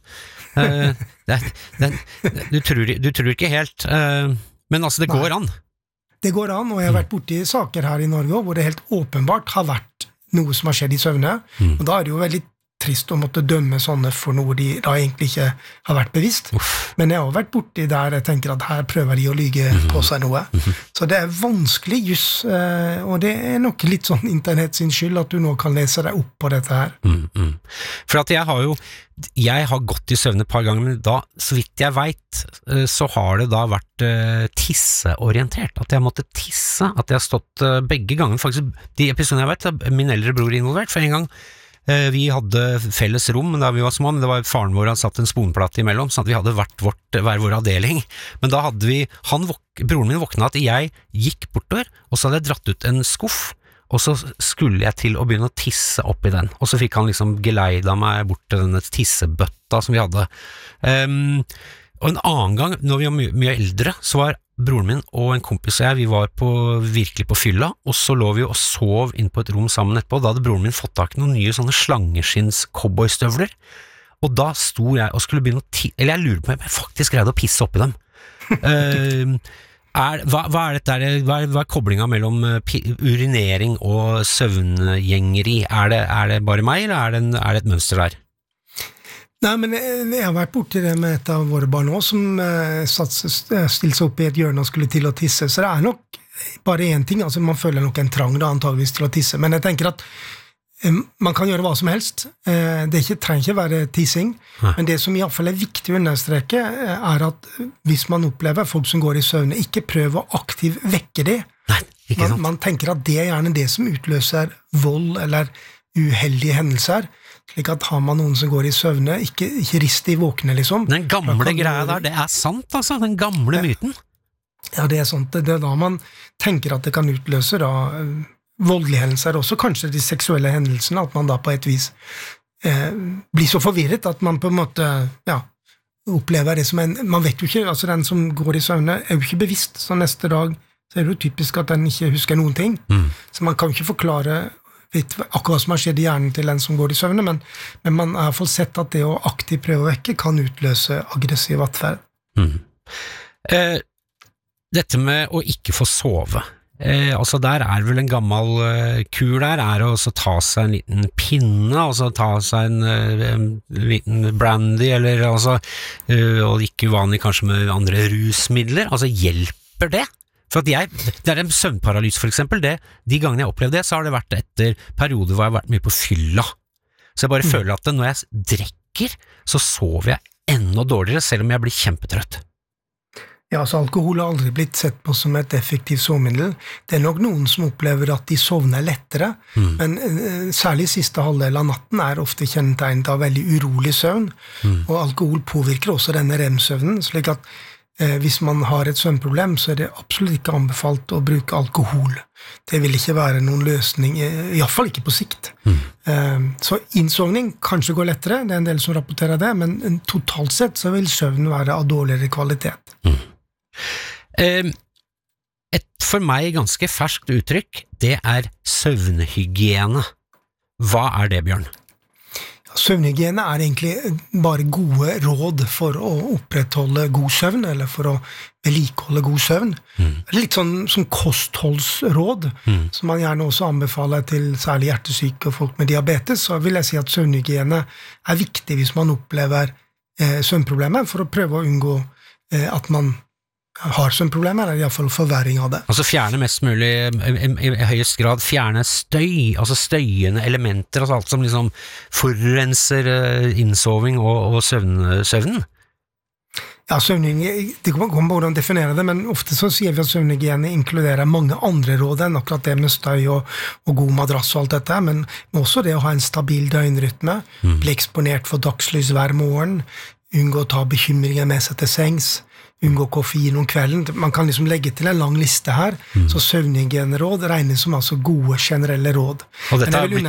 Du tror ikke helt, men altså det Nei. går an. Det går an, og jeg har vært borti saker her i Norge hvor det helt åpenbart har vært noe som har skjedd i søvne, og da er det jo veldig trist å måtte dømme sånne for noe de da egentlig ikke har vært bevisst. Men jeg har vært borti der jeg tenker at her prøver de å lyge på seg noe. Så det er vanskelig just, og det er nok litt sånn internett sin skyld at du nå kan lese deg opp på dette her. For at jeg har gått i søvn et par ganger, men da, så vidt jeg vet, så har det da vært tisseorientert, at jeg måtte tisse, at jeg har stått begge ganger, faktisk de episodene jeg vet, min eldre bror involvert, for en gang vi hadde felles rom da vi var små, men det var faren vår han satt en sponplatte imellom, sånn at vi hadde hver vår avdeling, men da hadde vi, broren min våkna at jeg gikk bortover, og så hadde jeg dratt ut en skuff, og så skulle jeg til å begynne å tisse opp i den, og så fikk han liksom geleida meg bort til denne tissebøtta som vi hadde. Og en annen gang, når vi var mye eldre, så var broren min og en kompis og jeg, vi var virkelig på fylla, og så lå vi og sov inn på et rom sammen etterpå, og da hadde broren min fått tak i noen nye sånne slangeskinns cowboystøvler, og da sto jeg og skulle begynne å eller jeg lurer på om jeg faktisk greide å pisse oppi dem. Hva er dette, hva er koblinga mellom urinering og søvngjengeri? Er det bare meg, eller er det et mønster der? Nei, men jeg har vært borti det med et av våre barn også, som stilte seg opp i et hjørne og skulle til å tisse, så det er nok bare en ting, altså man føler nok en trang da antageligvis til å tisse, men jeg tenker at man kan gjøre hva som helst, det trenger ikke være tissing, men det som i hvert fall er viktig å understreke er at hvis man opplever folk som går i søvne, ikke prøv å aktivt vekke det. Nei, ikke sant. Man tenker at det er gjerne det som utløser vold eller uheldige hendelser, slik at har man noen som går i søvne, ikke rist i våkne liksom. Den gamle greia der, det er sant altså, den gamle myten. Ja, det er sant, det er da man tenker at det kan utløse da voldelige hendelser, også kanskje de seksuelle hendelsene, at man da på et vis blir så forvirret at man på en måte, opplever det som man vet jo ikke, altså den som går i søvne er jo ikke bevisst, så neste dag så er det jo typisk at den ikke husker noen ting, så man kan ikke forklare akkurat hva som har skjedd i hjernen til den som går i søvne, men man har i hvert fall sett at det å aktivt prøve å vekke kan utløse aggressiv atferd. Dette med å ikke få sove, altså der er vel en gammel kur der, er å ta seg en liten pinne, altså ta seg en liten brandy, eller altså, og ikke uvanlig kanskje med andre rusmidler, altså hjelper det? For at det er en søvnparalyse for eksempel, de gangene jeg opplevde det, så har det vært etter perioder hvor jeg har vært mye på fylla. Så jeg bare føler at når jeg drikker, så sover jeg enda dårligere, selv om jeg blir kjempetrøtt. Ja, så alkohol har aldri blitt sett på som et effektivt sovemiddel. Det er nok noen som opplever at de sovner lettere, men særlig siste halvdel av natten er ofte kjennetegnet av veldig urolig søvn, og alkohol påvirker også denne REM-søvnen, slik at hvis man har et søvnproblem, så er det absolutt ikke anbefalt å bruke alkohol. Det vil ikke være noen løsning, i hvert fall ikke på sikt. Så innsovning kanskje går lettere, det er en del som rapporterer det, men totalt sett så vil søvn være av dårligere kvalitet. Et for meg ganske ferskt uttrykk, det er søvnhygiene. Hva er det, Bjørn? Søvnhygiene er egentlig bare gode råd for å opprettholde god søvn, eller for å vedlikeholde god søvn. Litt sånn som kostholdsråd, som man gjerne også anbefaler til særlig hjertesyke og folk med diabetes, så vil jeg si at søvnhygiene er viktig hvis man opplever søvnproblemer, for å prøve å unngå at man har søvnproblemer, eller i hvert fall forverring av det. Altså fjerne mest mulig, i høyest grad fjerne støy, altså støyende elementer, altså alt som liksom forurenser innsoving og søvnen. Ja, søvnhygiene, det kommer på hvordan definere det, men ofte så sier vi at søvnhygiene inkluderer mange andre råd enn akkurat det med støy og god madrass og alt dette, men også det å ha en stabil døgnrytme, bli eksponert for dagslys hver morgen, unngå å ta bekymringer med seg til sengs, unngå koffein om kvelden. Man kan liksom legge til en lang liste her, så søvnhygieneråd regnes som altså gode generelle råd. Men jeg vil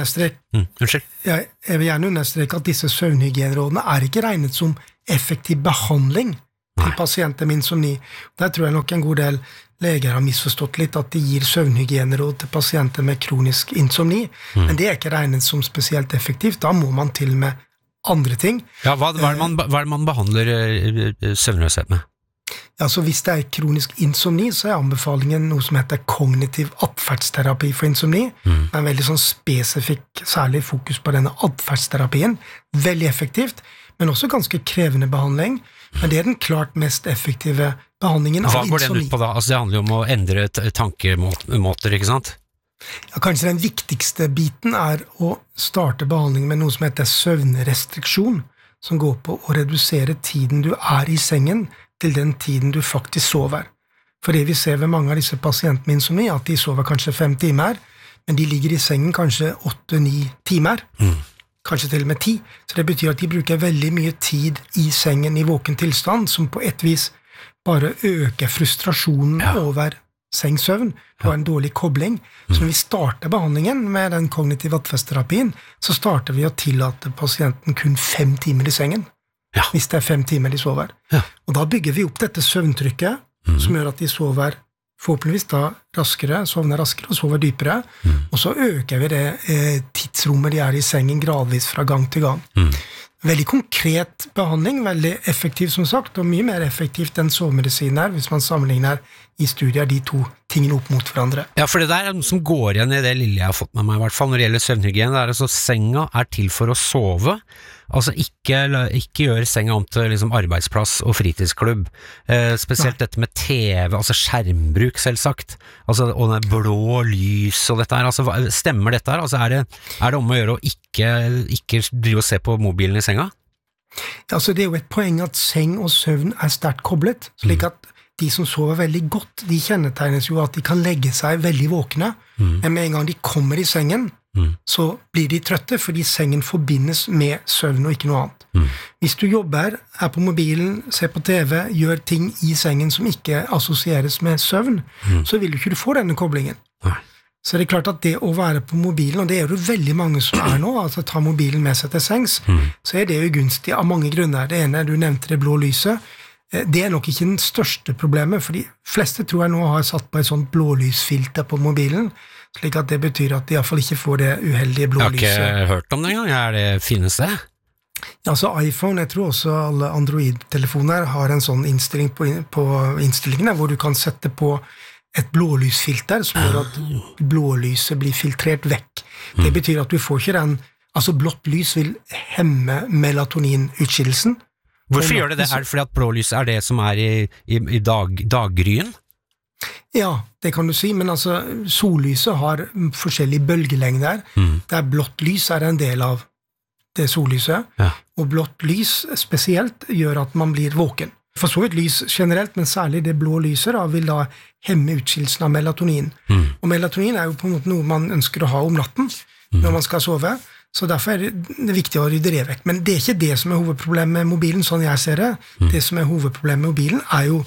jeg vil gjerne understreke at disse søvnhygienerådene er ikke regnet som effektiv behandling til pasienter med insomni. Der tror jeg nok en god del leger har misforstått litt at de gir søvnhygieneråd til pasienter med kronisk insomni, men det er ikke regnet som spesielt effektivt. Da må man til med andre ting. Ja, hva er det man behandler søvnløshet med? Ja, så hvis det er kronisk insomni, så er anbefalingen noe som heter kognitiv atferdsterapi for insomni. Det er en veldig sånn spesifikk, særlig fokus på denne atferdsterapien. Veldig effektivt, men også ganske krevende behandling. Men det er den klart mest effektive behandlingen av insomni. Hva går den ut på da? Altså det handler jo om å endre tankemåter, ikke sant? Ja, kanskje den viktigste biten er å starte behandling med noe som heter søvnrestriksjon, som går på å redusere tiden du er i sengen til den tiden du faktisk sover. For det vi ser ved mange av disse pasientene med insomni, at de sover kanskje 5 timer, men de ligger i sengen kanskje 8-9 timer, kanskje til og med 10. Så det betyr at de bruker veldig mye tid i sengen i våken tilstand, som på et vis bare øker frustrasjonen over sengsøvn, på en dårlig kobling. Så når vi starter behandlingen med den kognitive atferdsterapien, så starter vi å tillate pasienten kun 5 timer i sengen. Hvis det er 5 timer de sover. Og da bygger vi opp dette søvntrykket, som gjør at de sover forhåpentligvis da sovner raskere og sover dypere, og så øker vi det tidsrommet de er i sengen gradvis fra gang til gang. Veldig konkret behandling, veldig effektiv som sagt, og mye mer effektivt enn sovemedisin her, hvis man sammenligner i studier de to tingene opp mot hverandre. Ja, for det der er noe som går igjen i det lille jeg har fått med meg, i hvert fall når det gjelder søvnhygiene. Det er altså senga er til for å sove, altså ikke gjøre senga om til liksom arbeidsplass og fritidsklubb. Spesielt dette med TV, altså skjermbruk selvsagt, altså, og det blå lys og dette her, altså, stemmer dette her? Altså, er det om å gjøre å ikke drive og se på mobilen i senga? Ja, altså, det er jo et poeng at seng og søvn er sterkt koblet, slik at de som sover veldig godt, de kjennetegnes jo at de kan legge seg veldig våkne, men med en gang de kommer i sengen, så blir de trøtte, fordi sengen forbindes med søvn og ikke noe annet. Hvis du jobber, er på mobilen, ser på TV, gjør ting i sengen som ikke assosieres med søvn, så vil du ikke få denne koblingen. Så det er klart at det å være på mobilen, og det er jo veldig mange som er nå, altså ta mobilen med seg til sengs, så er det ugunstig av mange grunner. Det ene, du nevnte det blå lyset. Det er nok ikke den største problemet, for de fleste tror jeg nå har satt på et sånt blålysfilter på mobilen, slik at det betyr at de i hvert fall ikke får det uheldige blålyset. Jeg har ikke hørt om det engang, finnes det? Ja, så iPhone, jeg tror også alle Android-telefoner har en sånn innstilling på innstillingene, hvor du kan sette på et blålysfilter, som gjør at blålyset blir filtrert vekk. Det betyr at du får ikke den, altså blått lys vil hemme melatoninutskillelsen. Hvorfor gjør det det? Er det fordi at blålyset er det som er i daggryen? Ja, det kan du si, men altså sollyset har forskjellige bølgelengder, der blått lys er en del av det sollyset, og blått lys spesielt gjør at man blir våken. For så vidt lys generelt, men særlig det blå lyset vil da hemme utskillelsen av melatonin. Og melatonin er jo på en måte noe man ønsker å ha om natten når man skal sove, så derfor er det viktig å rydde det vekk. Men det er ikke det som er hovedproblemet med mobilen, sånn jeg ser det. Det som er hovedproblemet med mobilen er jo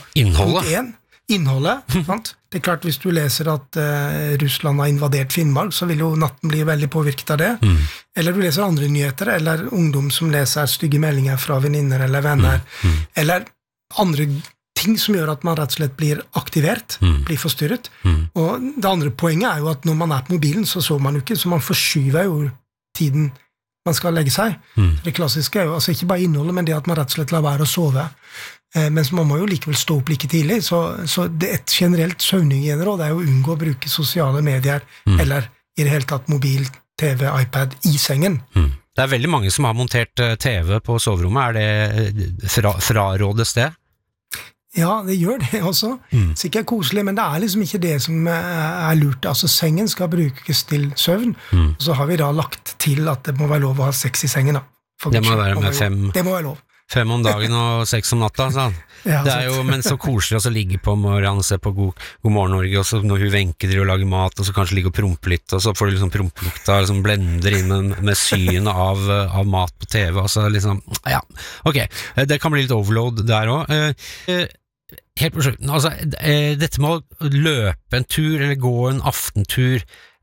innholdet. Sant? Det er klart, hvis du leser at Russland har invadert Finnmark, så vil jo natten bli veldig påvirket av det. Eller du leser andre nyheter, eller ungdom som leser stygge meldinger fra venninner eller venner, eller andre ting som gjør at man rett og slett blir aktivert, blir forstyrret. Og det andre poenget er jo at når man er på mobilen, så sover man jo ikke, så man forskyver jo tiden man skal legge seg. Det klassiske er jo altså ikke bare innholdet, men det at man rett og slett lar være å sove. Mens man må jo likevel stå opp like tidlig, så det et generelt søvnhygieneråd er jo å unngå å bruke sosiale medier, eller i det hele tatt mobil, TV, iPad i sengen. Det er veldig mange som har montert TV på soverommet. Er det frarådes det? Ja, det gjør det også. Sikkert koselig, men det er liksom ikke det som er lurt. Altså, sengen skal brukes til søvn, og så har vi da lagt til at det må være lov å ha sex i sengen. Da. Det må være med 5... Det må være lov. 5 om dagen og 6 om natta, sa han. Ja, Det jo, men så koselig å ligge på morgenen og se på God morgen Norge, og så når hun Wenche driver og lager mat, og så kanskje ligge og prompe litt, og så får du liksom prompelukta, liksom blender inn med synet av mat på TV, og så liksom, ja, ok, det kan bli litt overload der også. Helt på slutten, altså, dette med å løpe en tur, eller gå en aftentur,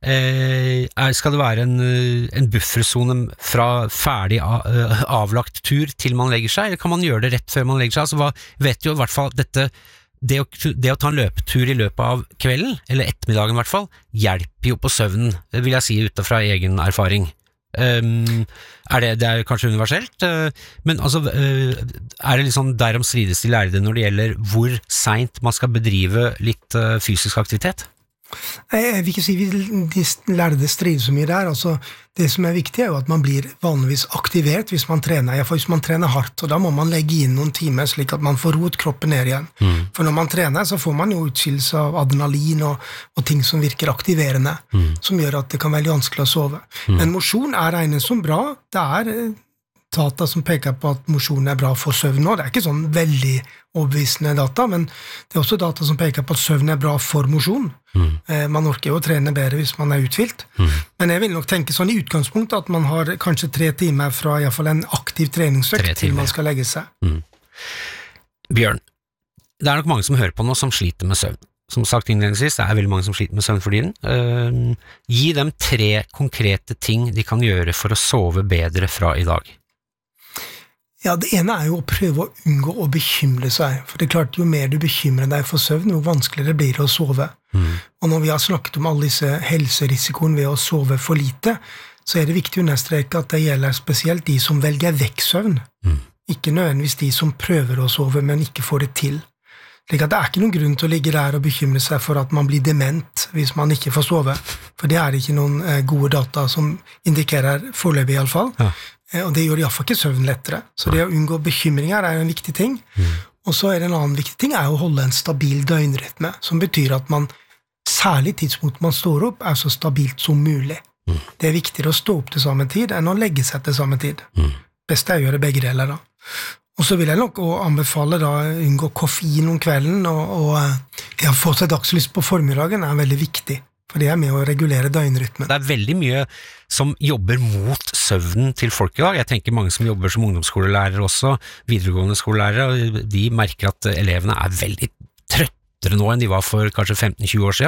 skal det være en bufferzone fra ferdig avlagt tur til man legger seg, eller kan man gjøre det rett før man legger seg? Altså, vet jo i hvert fall dette, det å ta en løpetur i løpet av kvelden, eller ettermiddagen i hvert fall, hjelper jo på søvnen, vil jeg si utenfra egen erfaring. Det kanskje universelt, men altså, det liksom derom strides de lærde når det gjelder hvor sent man skal bedrive litt fysisk aktivitet? Jeg vil ikke si de lærde strider så mye der, altså det som viktig jo at man blir vanligvis aktivert hvis man trener, for hvis man trener hardt, og da må man legge inn noen timer slik at man får roet kroppen ned igjen. For når man trener så får man jo utskillelse av adrenalin og ting som virker aktiverende, som gjør at det kan være vanskelig å sove. Men motion regnet som bra, det data som peker på at motion bra for søvn nå, det ikke sånn veldig overbevisende data, men det også data som peker på at søvn bra for motion. Man orker jo å trene bedre hvis man uthvilt. Men jeg vil nok tenke sånn i utgangspunktet at man har kanskje 3 timer fra i hvert fall en aktiv treningsøkt til man skal legge seg. Bjørn, det nok mange som hører på nå som sliter med søvn. Som sagt innledningsvis, det veldig mange som sliter med søvn for tiden. Gi dem 3 konkrete ting de kan gjøre for å sove bedre fra i dag. Ja, det ene jo å prøve å unngå å bekymre seg, for det klart, jo mer du bekymrer deg for søvn, jo vanskeligere blir det å sove. Og når vi har snakket om alle disse helserisikoen ved å sove for lite, så det viktig å understreke at det gjelder spesielt de som velger vekk søvn. Ikke nødvendigvis de som prøver å sove, men ikke får det til. Slik at det ikke noen grunn til å ligge der og bekymre seg for at man blir dement hvis man ikke får sove, for det ikke noen gode data som indikerer foreløpig i alle fall. Ja. Og det gjør i hvert fall ikke søvn lettere. Så det å unngå bekymringer en viktig ting. Og så det en annen viktig ting å holde en stabil døgnrytme, som betyr at man, særlig tidspunkt man står opp, så stabilt som mulig. Det viktigere å stå opp til samme tid enn å legge seg til samme tid. Best å gjøre begge deler da. Og så vil jeg nok anbefale da unngå koffein om kvelden, og få seg dagslyst på formiddagen veldig viktig. For det med å regulere døgnrytmen. Det veldig mye som jobber mot søvnen til folk i dag. Jeg tenker mange som jobber som ungdomsskolelærere også, videregående skolelærere, og de merker at elevene veldig trøttere nå enn de var for kanskje 15-20 år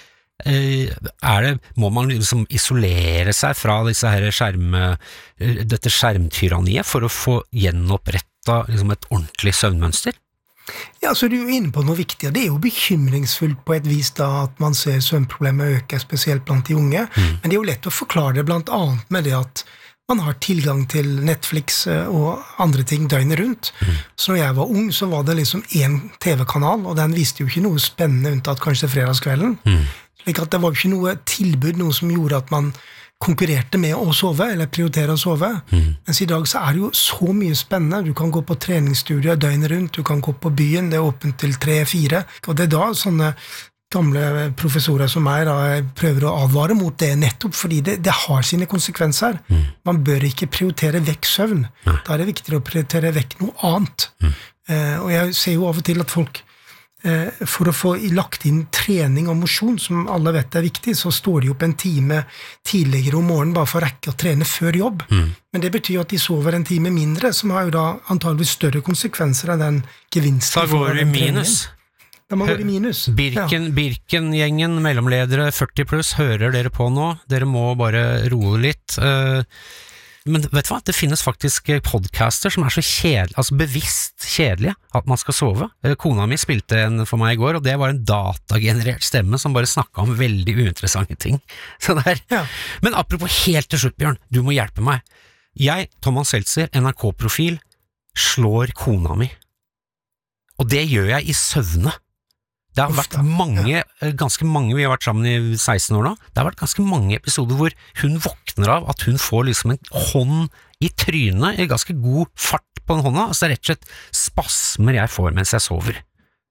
siden. Må man liksom isolere seg fra dette skjermtyranniet for å få gjenoppretta liksom et ordentlig søvnmønster? Ja, så du inne på noe viktig, og det jo bekymringsfullt på et vis da at man ser søvnproblemer øke, spesielt blant de unge, men det jo lett å forklare det blant annet med det at man har tilgang til Netflix og andre ting døgnet rundt. Så når jeg var ung, så var det liksom en TV-kanal, og den viste jo ikke noe spennende unntatt kanskje fredagskvelden. Slik at det var jo ikke noe tilbud, noe som gjorde at man konkurrerte med å sove, eller prioritere å sove. Mens i dag så det jo så mye spennende. Du kan gå på treningsstudier døgnet rundt, du kan gå på byen, det åpent til 3-4, og det da sånne gamle professorer som meg da prøver å advare mot det, nettopp fordi det har sine konsekvenser. Man bør ikke prioritere vekk søvn. Da det viktigere å prioritere vekk noe annet. Og jeg ser jo av og til at folk for å få lagt inn trening og motion, som alle vet viktig, så står de opp en time tidligere om morgenen bare for å rekke å trene før jobb. Men det betyr at de sover en time mindre, som har jo da antageligvis større konsekvenser enn den gevinsten. Da går det minus. Da må gå i minus. Birken-gjengen, mellomledere, 40 pluss, hører dere på nå? Dere må bare roe litt. Men vet du hva, det finnes faktisk podcaster som så kjedelige, altså bevisst kjedelige, at man skal sove. Kona mi spilte en for meg i går, og det var en datagenerert stemme som bare snakket om veldig uinteressante ting. Så ja. Men apropos helt til slutt, Bjørn, du må hjelpe meg. Jeg, Thomas Seltzer, NRK-profil, slår kona mi. Og det gjør jeg i søvne. Det har vært ganske mange, vi har vært sammen i 16 år nå, det har vært ganske mange episoder hvor hun våkner av at hun får liksom en hånd i trynet, i ganske god fart på den hånda, altså det rett og slett spasmer jeg får mens jeg sover.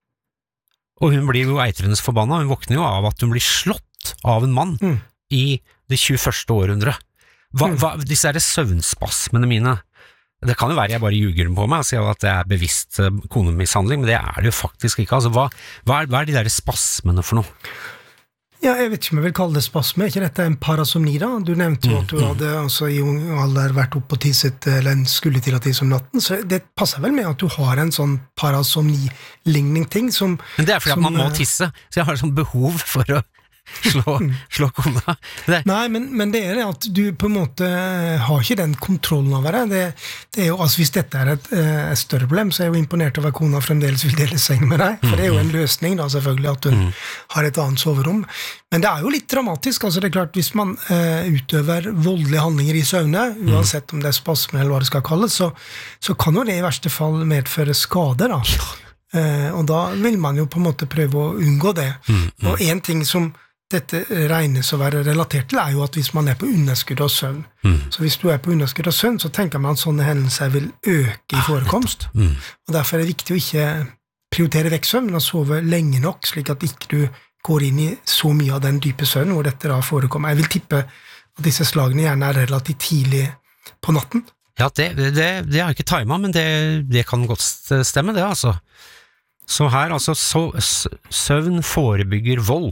Og hun blir jo eitrende forbanna, hun våkner jo av at hun blir slått av en mann i det 21. århundre. Disse søvnspasmene mine, Det kan jo være jeg bare ljuger på meg og sier at det bevisst konemishandling, men det det jo faktisk ikke. Altså, hva de der spasmene for noe? Ja, jeg vet ikke om jeg vil kalle det spasme. Er ikke dette en parasomni da? Du nevnte jo at du hadde altså, i ung alder vært oppe og tisset, eller en skulle til å tisse om natten, så det passer vel med at du har en sånn parasomni-ligning ting som... Men det fordi at man må tisse, så jeg har sånn behov for å slå kona. Nei, men det det at du på en måte har ikke den kontrollen over det. Det jo, altså hvis dette et større problem, så jeg jo imponert over at kona fremdeles vil dele seng med deg, for det jo en løsning da, selvfølgelig, at du har et annet soverom. Men det jo litt dramatisk, altså det klart, hvis man utøver voldelige handlinger i søvne, uansett om det spasme eller hva det skal kalles, så kan jo det i verste fall medføre skader da. Og da vil man jo på en måte prøve å unngå det. Og en ting som dette regnes å være relatert til jo at hvis man på underskudd av søvn. Så hvis du på underskudd av søvn, så tenker man at sånne hendelser vil øke i forekomst. Og derfor det viktig å ikke prioritere vekk søvn, men å sove lenge nok, slik at ikke du går inn i så mye av den dype søvn hvor dette da forekommer. Jeg vil tippe at disse slagene gjerne relativt tidlig på natten. Ja, det har jeg ikke timet, men det kan godt stemme det, altså. Så her, altså, søvn forebygger vold.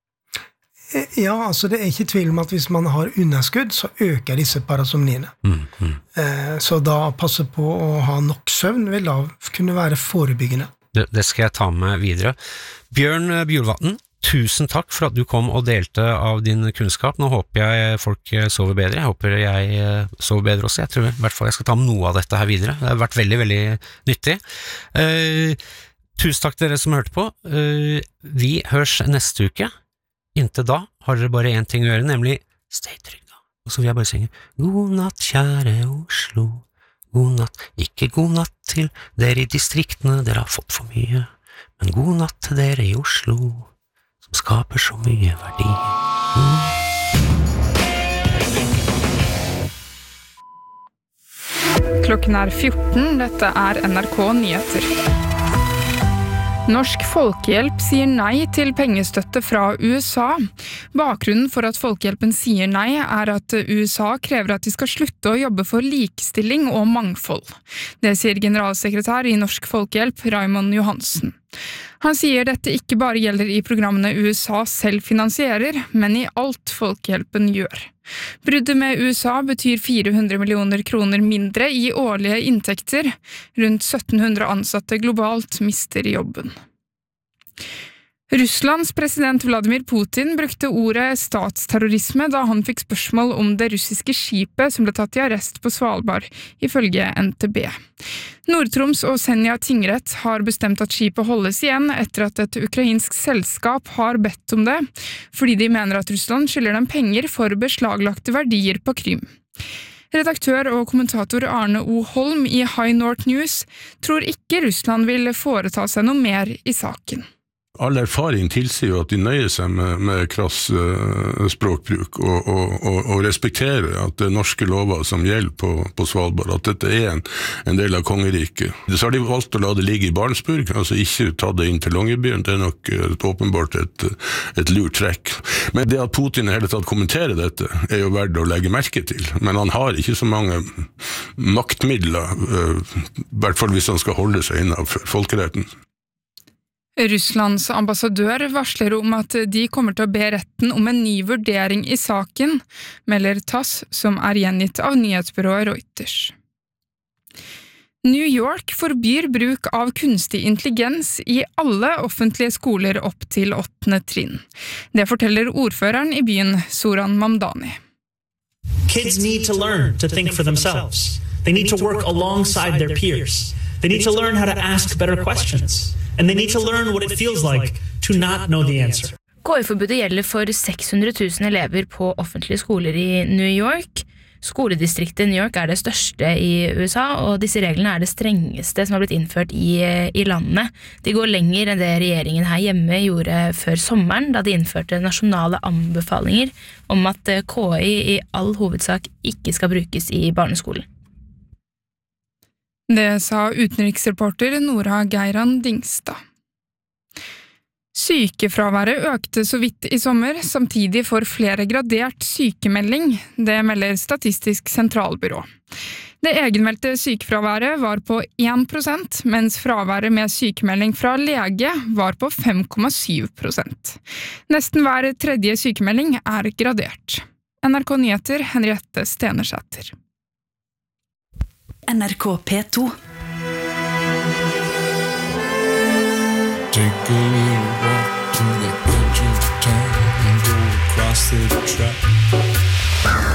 Ja, altså det ikke tvil om at hvis man har underskudd, så øker disse parasomniene. Så da passe på å ha nok søvn vil da kunne være forebyggende. Det skal jeg ta med videre. Bjørn Bjorvatn, tusen takk for at du kom og delte av din kunnskap. Nå håper jeg folk sover bedre. Jeg håper jeg sover bedre også. Jeg tror i hvert fall jeg skal ta med noe av dette her videre. Det har vært veldig, veldig nyttig. Tusen takk til dere som hørte på. Vi hørs neste uke. Inntil da har dere bare en ting å gjøre, nemlig stay trygg da. Og så vil jeg bare synge God natt, kjære Oslo. God natt, ikke god natt til dere i distriktene, dere har fått for mye. Men god natt til dere i Oslo, som skaper så mye verdi. Klokken 14, dette NRK Nyheter. Norsk Folkehjelp sier nei til pengestøtte fra USA. Bakgrunnen for at Folkehjelpen sier nei at USA krever at de skal slutte å jobbe for likestilling og mangfold. Det sier generalsekretær i Norsk Folkehjelp, Raymond Johansen. Han sier dette ikke bare gjelder i programmene USA selv finansierer, men i alt Folkehjelpen gjør. Bruddet med USA betyr 400 millioner kroner mindre i årlige inntekter. Rundt 1700 ansatte globalt mister jobben. Russlands president Vladimir Putin brukte ordet statsterrorisme da han fikk spørsmål om det russiske skipet som ble tatt i arrest på Svalbard, ifølge NTB. Nord-Troms og Senja tingrett har bestemt at skipet holdes igjen etter at et ukrainsk selskap har bedt om det, fordi de mener at Russland skylder dem penger for beslaglagte verdier på Krym. Redaktør og kommentator Arne O. Holm i High North News tror ikke Russland vil foreta seg noe mer i saken. All erfaring tilsier jo at de nøyer seg med krass språkbruk og respekterer at det norske lover som gjelder på Svalbard, at dette en del av kongeriket. Så har de valgt å la det ligge i Barentsburg, altså ikke ta det inn til Longyearbyen. Det nok åpenbart et lurt trekk. Men det at Putin i hele tatt kommenterer dette jo verdt å legge merke til. Men han har ikke så mange maktmidler, i hvert fall hvis han skal holde seg innenfor folkeretten. Russlands ambassadør varsler om at de kommer til å be retten om en ny vurdering i saken, melder TASS, som gjengitt av nyhetsbyrået Reuters. New York forbyr bruk av kunstig intelligens i alle offentlige skoler opp til 8. trinn. Det forteller ordføreren i byen, Zoran Mamdani. Kids need to learn to think for themselves. They need to work alongside their peers. They need to learn how to ask better questions. And they need to learn what it feels like to not know the answer. KI-forbudet gjelder for 600 000 elever på offentlige skoler i New York. Skoledistriktet New York det største i USA, og disse reglene det strengeste som har blitt innført i landet. De går lenger enn det regjeringen her hjemme gjorde før sommeren, da de innførte nasjonale anbefalinger om at KI i all hovedsak ikke skal brukes i barneskolen. Det sa utenriksreporter Nora Geiran Dingstad. Sykefraværet økte så vidt i sommer, samtidig får flere gradert sykemelding, det melder Statistisk sentralbyrå. Det egenmeldte sykefraværet var på 1%, mens fraværet med sykemelding fra lege var på 5,7%. Nesten hver tredje sykemelding er gradert. NRK Nyheter, Henriette Stenersæter. NRK P2. Take a little walk to the edge of town and go across the track.